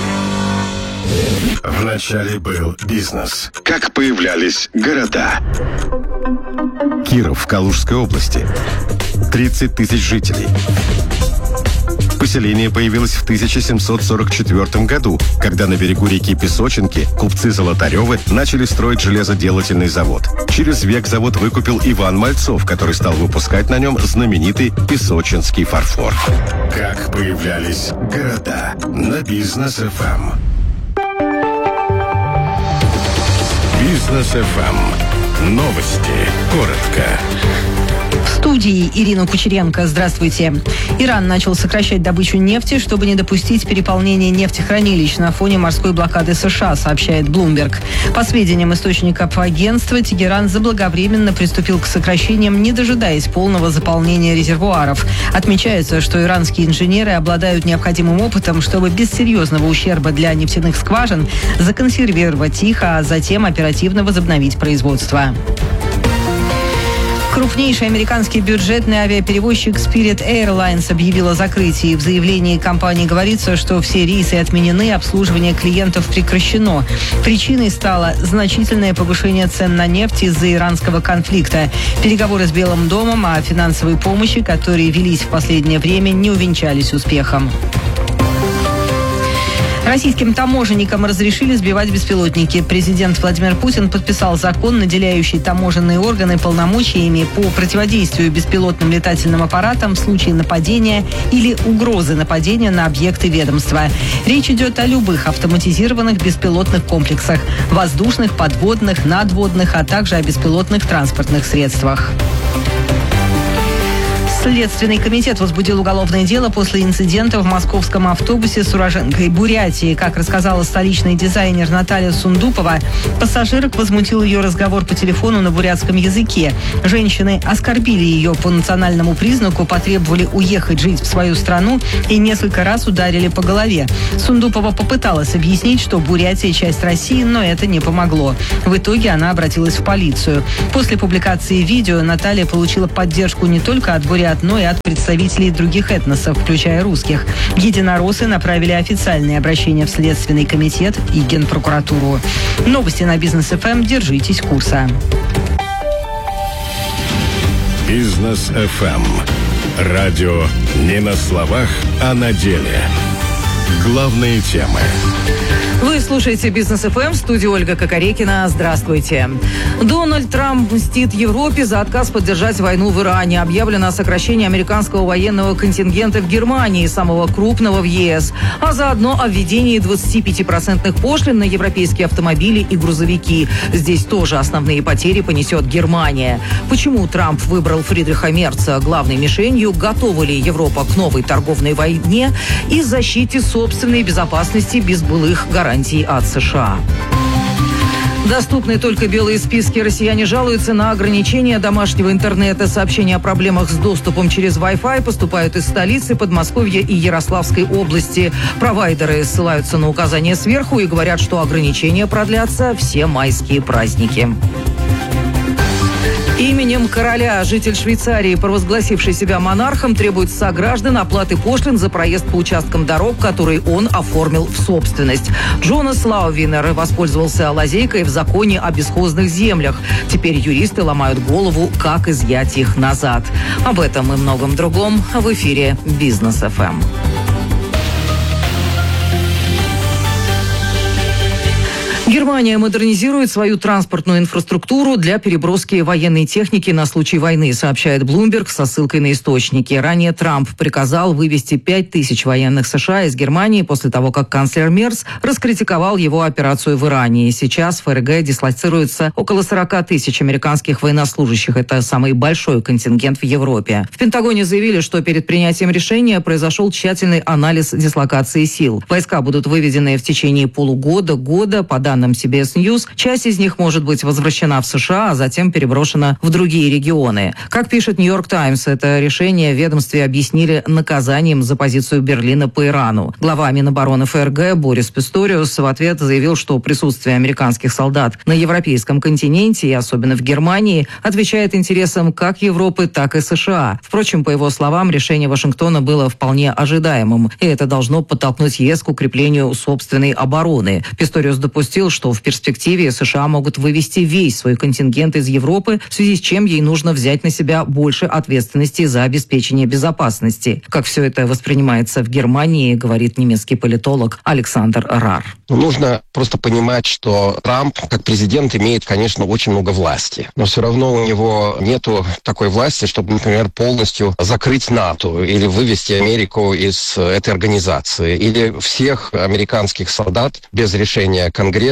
В начале был бизнес. Как появлялись города. Киров в Калужской области. тридцать тысяч жителей. Поселение появилось в тысяча семьсот сорок четвёртом году, когда на берегу реки Песочинки купцы Золотаревы начали строить железоделательный завод. Через век завод выкупил Иван Мальцов, который стал выпускать на нем знаменитый песочинский фарфор. Как появлялись города на Бизнес эф эм. Бизнес эф эм. Новости. Коротко. студии Ирина Кучеренко. Здравствуйте. Иран начал сокращать добычу нефти, чтобы не допустить переполнения нефтехранилищ на фоне морской блокады США, сообщает Bloomberg. По сведениям источников агентства, Тегеран заблаговременно приступил к сокращениям, не дожидаясь полного заполнения резервуаров. Отмечается, что иранские инженеры обладают необходимым опытом, чтобы без серьезного ущерба для нефтяных скважин законсервировать их, а затем оперативно возобновить производство. Крупнейший американский бюджетный авиаперевозчик Spirit Airlines объявил о закрытии. В заявлении компании говорится, что все рейсы отменены, обслуживание клиентов прекращено. Причиной стало значительное повышение цен на нефть из-за иранского конфликта. Переговоры с Белым домом о финансовой помощи, которые велись в последнее время, не увенчались успехом. Российским таможенникам разрешили сбивать беспилотники. Президент Владимир Путин подписал закон, наделяющий таможенные органы полномочиями по противодействию беспилотным летательным аппаратам в случае нападения или угрозы нападения на объекты ведомства. Речь идет о любых автоматизированных беспилотных комплексах – воздушных, подводных, надводных, а также о беспилотных транспортных средствах. Следственный комитет возбудил уголовное дело после инцидента в московском автобусе с уроженкой Бурятии. Как рассказала столичный дизайнер Наталья Сундупова, пассажирок возмутил ее разговор по телефону на бурятском языке. Женщины оскорбили ее по национальному признаку, потребовали уехать жить в свою страну и несколько раз ударили по голове. Сундупова попыталась объяснить, что Бурятия – часть России, но это не помогло. В итоге она обратилась в полицию. После публикации видео Наталья получила поддержку не только от бурят, но и от представителей других этносов, включая русских. Единороссы направили официальное обращение в Следственный комитет и Генпрокуратуру. Новости на Бизнес эф эм. Держитесь курса. Бизнес эф эм. Радио не на словах, а на деле. Главные темы. Вы слушаете Бизнес эф эм, в студии Ольга Кокорекина. Здравствуйте. Дональд Трамп мстит Европе за отказ поддержать войну в Иране. Объявлено о сокращении американского военного контингента в Германии, самого крупного в е эс, а заодно о введении двадцатипятипроцентных пошлин на европейские автомобили и грузовики. Здесь тоже основные потери понесет Германия. Почему Трамп выбрал Фридриха Мерца главной мишенью? Готова ли Европа к новой торговой войне и защите собственной безопасности без былых гарантий от США? Доступны только белые списки. Россияне жалуются на ограничения домашнего интернета. Сообщения о проблемах с доступом через Wi-Fi поступают из столицы, Подмосковья и Ярославской области. Провайдеры ссылаются на указания сверху и говорят, что ограничения продлятся все майские праздники. Именем короля житель Швейцарии, провозгласивший себя монархом, требует с сограждан оплаты пошлин за проезд по участкам дорог, которые он оформил в собственность. Джонас Лаувинер воспользовался лазейкой в законе о бесхозных землях. Теперь юристы ломают голову, как изъять их назад. Об этом и многом другом в эфире Бизнес эф эм. Германия модернизирует свою транспортную инфраструктуру для переброски военной техники на случай войны, сообщает Bloomberg со ссылкой на источники. Ранее Трамп приказал вывести пять тысяч военных США из Германии после того, как канцлер Мерц раскритиковал его операцию в Иране. И сейчас в эф эр гэ дислоцируется около сорок тысяч американских военнослужащих. Это самый большой контингент в Европе. В Пентагоне заявили, что перед принятием решения произошел тщательный анализ дислокации сил. Войска будут выведены в течение полугода-года, по данным си би эс News, часть из них может быть возвращена в США, а затем переброшена в другие регионы. Как пишет Нью-Йорк Таймс, это решение в ведомстве объяснили наказанием за позицию Берлина по Ирану. Глава Минобороны эф эр гэ Борис Писториус в ответ заявил, что присутствие американских солдат на европейском континенте, и особенно в Германии, отвечает интересам как Европы, так и США. Впрочем, по его словам, решение Вашингтона было вполне ожидаемым, и это должно подтолкнуть ЕС к укреплению собственной обороны. Писториус допустил, что в перспективе США могут вывести весь свой контингент из Европы, в связи с чем ей нужно взять на себя больше ответственности за обеспечение безопасности. Как все это воспринимается в Германии, говорит немецкий политолог Александр Рар. Нужно просто понимать, что Трамп, как президент, имеет, конечно, очень много власти. Но все равно у него нету такой власти, чтобы, например, полностью закрыть НАТО или вывести Америку из этой организации. Или всех американских солдат без решения Конгресса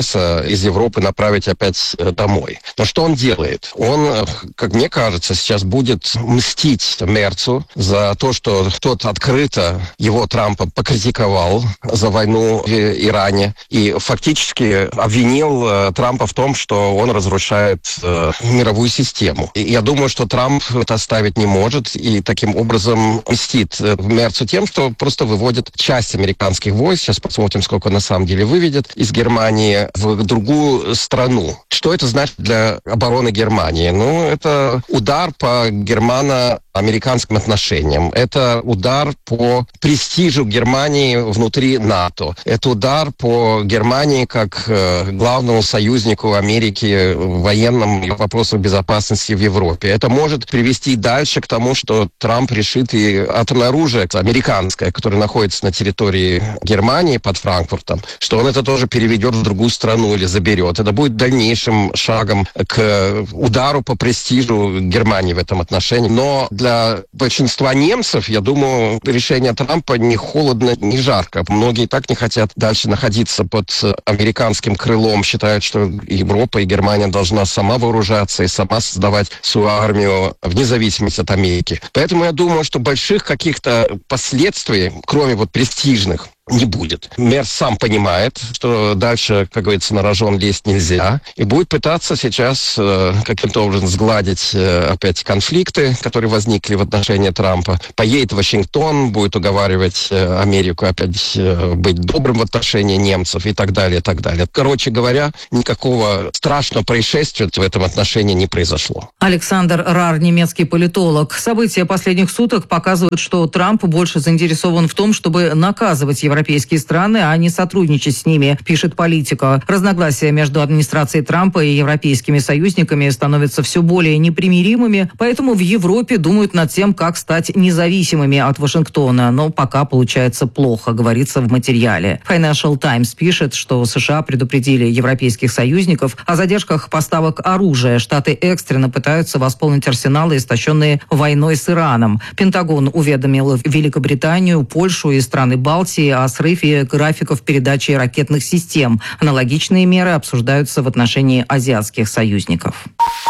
мясо из Европы направить опять домой. Но что он делает? Он, как мне кажется, сейчас будет мстить Мерцу за то, что тот открыто его, Трампа, покритиковал за войну в Иране и фактически обвинил Трампа в том, что он разрушает э, мировую систему. И я думаю, что Трамп это оставить не может и таким образом мстит Мерцу тем, что просто выводит часть американских войск, сейчас посмотрим, сколько на самом деле выведет, из Германии в другую страну. Что это значит для обороны Германии? Ну, это удар по германо-американским отношениям. Это удар по престижу Германии внутри НАТО. Это удар по Германии как э, главному союзнику Америки в военном и вопросах безопасности в Европе. Это может привести дальше к тому, что Трамп решит и атомное оружие американское, которое находится на территории Германии под Франкфуртом, что он это тоже переведет в другую страну или заберет. Это будет дальнейшим шагом к удару по престижу Германии в этом отношении. Но для большинства немцев, я думаю, решение Трампа не холодно, не жарко. Многие и так не хотят дальше находиться под американским крылом, считают, что Европа и Германия должна сама вооружаться и сама создавать свою армию вне зависимости от Америки. Поэтому я думаю, что больших каких-то последствий, кроме вот престижных, не будет. Мерц сам понимает, что дальше, как говорится, на рожон лезть нельзя, и будет пытаться сейчас э, каким-то образом сгладить э, опять конфликты, которые возникли в отношении Трампа. Поедет в Вашингтон, будет уговаривать э, Америку опять э, быть добрым в отношении немцев и так далее, и так далее. Короче говоря, никакого страшного происшествия в этом отношении не произошло. Александр Рар, немецкий политолог. События последних суток показывают, что Трамп больше заинтересован в том, чтобы наказывать европейских европейские страны, а не сотрудничать с ними, пишет Политика. Разногласия между администрацией Трампа и европейскими союзниками становятся все более непримиримыми, поэтому в Европе думают над тем, как стать независимыми от Вашингтона. Но пока получается плохо, говорится в материале. Financial Times пишет, что США предупредили европейских союзников о задержках поставок оружия. Штаты экстренно пытаются восполнить арсеналы, истощенные войной с Ираном. Пентагон уведомил Великобританию, Польшу и страны Балтии о срыве графиков передачи ракетных систем. Аналогичные меры обсуждаются в отношении азиатских союзников.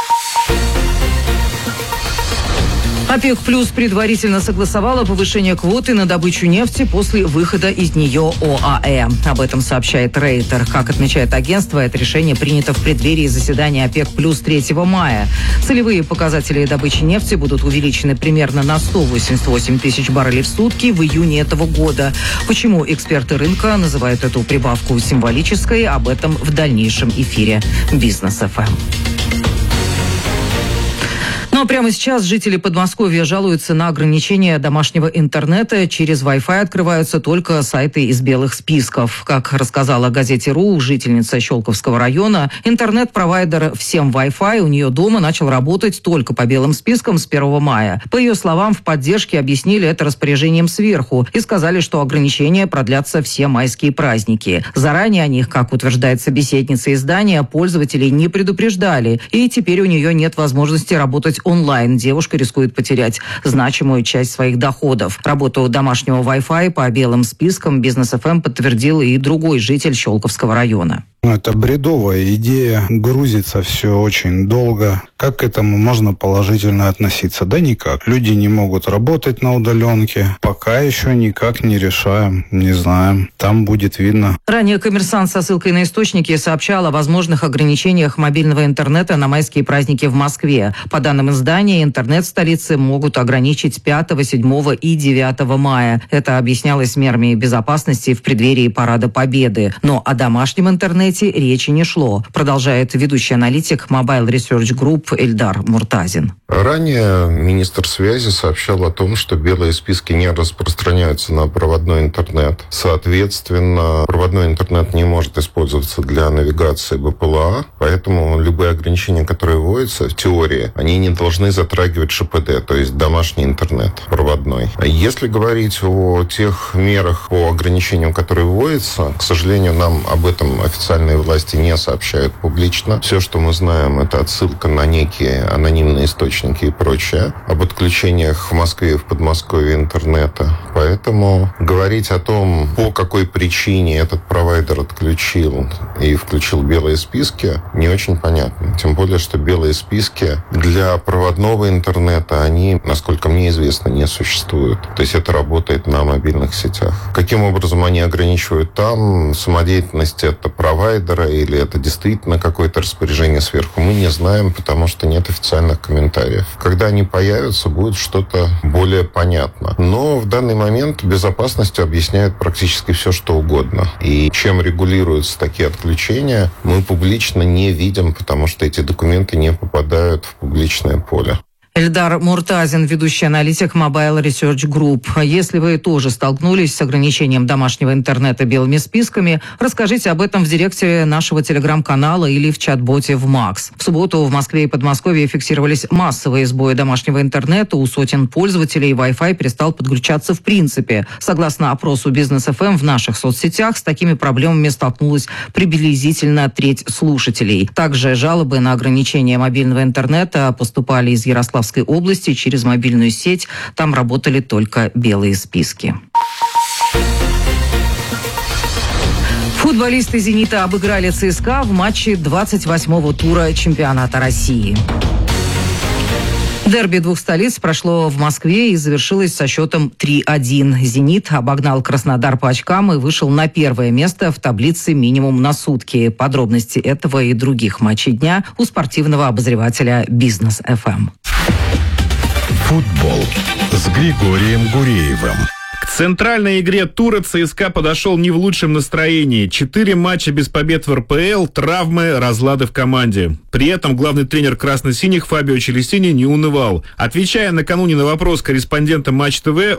ОПЕК плюс предварительно согласовала повышение квоты на добычу нефти после выхода из нее ОАЭ. Об этом сообщает Рейтер. Как отмечает агентство, это решение принято в преддверии заседания ОПЕК плюс третьего мая. Целевые показатели добычи нефти будут увеличены примерно на сто восемьдесят восемь тысяч баррелей в сутки в июне этого года. Почему эксперты рынка называют эту прибавку символической, об этом в дальнейшем эфире Бизнес эф эм. Ну а прямо сейчас жители Подмосковья жалуются на ограничение домашнего интернета. Через Wi-Fi открываются только сайты из белых списков. Как рассказала газете РУ жительница Щелковского района, интернет-провайдер «Всем Wi-Fi» у нее дома начал работать только по белым спискам с первого мая. По ее словам, в поддержке объяснили это распоряжением сверху и сказали, что ограничения продлятся все майские праздники. Заранее о них, как утверждает собеседница издания, пользователей не предупреждали, и теперь у нее нет возможности работать онлайн. Девушка рискует потерять значимую часть своих доходов. Работу домашнего Wi-Fi по белым спискам Бизнес эф эм подтвердил и другой житель Щелковского района. Это бредовая идея, грузится все очень долго. Как к этому можно положительно относиться? Да никак. Люди не могут работать на удаленке. Пока еще никак не решаем, не знаем. Там будет видно. Ранее «Коммерсант» со ссылкой на источники сообщал о возможных ограничениях мобильного интернета на майские праздники в Москве. По данным издания, интернет в столице могут ограничить пятого, седьмого и девятого мая. Это объяснялось мерами безопасности в преддверии Парада Победы. Но о домашнем интернете речи не шло, продолжает ведущий аналитик Mobile Research Group Эльдар Муртазин. Ранее министр связи сообщал о том, что белые списки не распространяются на проводной интернет. Соответственно, проводной интернет не может использоваться для навигации бэ пэ эл а, поэтому любые ограничения, которые вводятся в теории, они не должны затрагивать ш пэ дэ, то есть домашний интернет проводной. Если говорить о тех мерах по ограничениям, которые вводятся, к сожалению, нам об этом официально официальные власти не сообщают публично. Все, что мы знаем, это отсылка на некие анонимные источники и прочее об отключениях в Москве и в Подмосковье интернета. Поэтому говорить о том, по какой причине этот провайдер отключил и включил белые списки, не очень понятно. Тем более, что белые списки для проводного интернета, они, насколько мне известно, не существуют. То есть это работает на мобильных сетях. Каким образом они ограничивают там самодеятельность это провайдера или это действительно какое-то распоряжение сверху, мы не знаем, потому что нет официальных комментариев. Когда они появятся, будет что-то более понятно. Но в данный момент безопасностью объясняют практически все, что угодно. И чем регулируются такие отключения, мы публично не видим, потому что эти документы не попадают в публичное поле. Эльдар Муртазин, ведущий аналитик Mobile Research Group. Если вы тоже столкнулись с ограничением домашнего интернета белыми списками, расскажите об этом в директе нашего телеграм-канала или в чат-боте в Макс. В субботу в Москве и Подмосковье фиксировались массовые сбои домашнего интернета. У сотен пользователей Wi-Fi перестал подключаться в принципе. Согласно опросу Бизнес эф эм в наших соцсетях, с такими проблемами столкнулась приблизительно треть слушателей. Также жалобы на ограничение мобильного интернета поступали из Ярославской области через мобильную сеть. Там работали только белые списки. Футболисты «Зенита» обыграли ЦСКА в матче двадцать восьмого тура чемпионата России. Дерби двух столиц прошло в Москве и завершилось со счетом три один. «Зенит» обогнал Краснодар по очкам и вышел на первое место в таблице минимум на сутки. Подробности этого и других матчей дня у спортивного обозревателя Бизнес эф эм. Футбол с Григорием Гуреевым. К центральной игре тура ЦСКА подошел не в лучшем настроении. Четыре матча без побед в эр пэ эл, травмы, разлады в команде. При этом главный тренер красно-синих Фабио Челестини не унывал. Отвечая накануне на вопрос корреспондента Матч ТВ,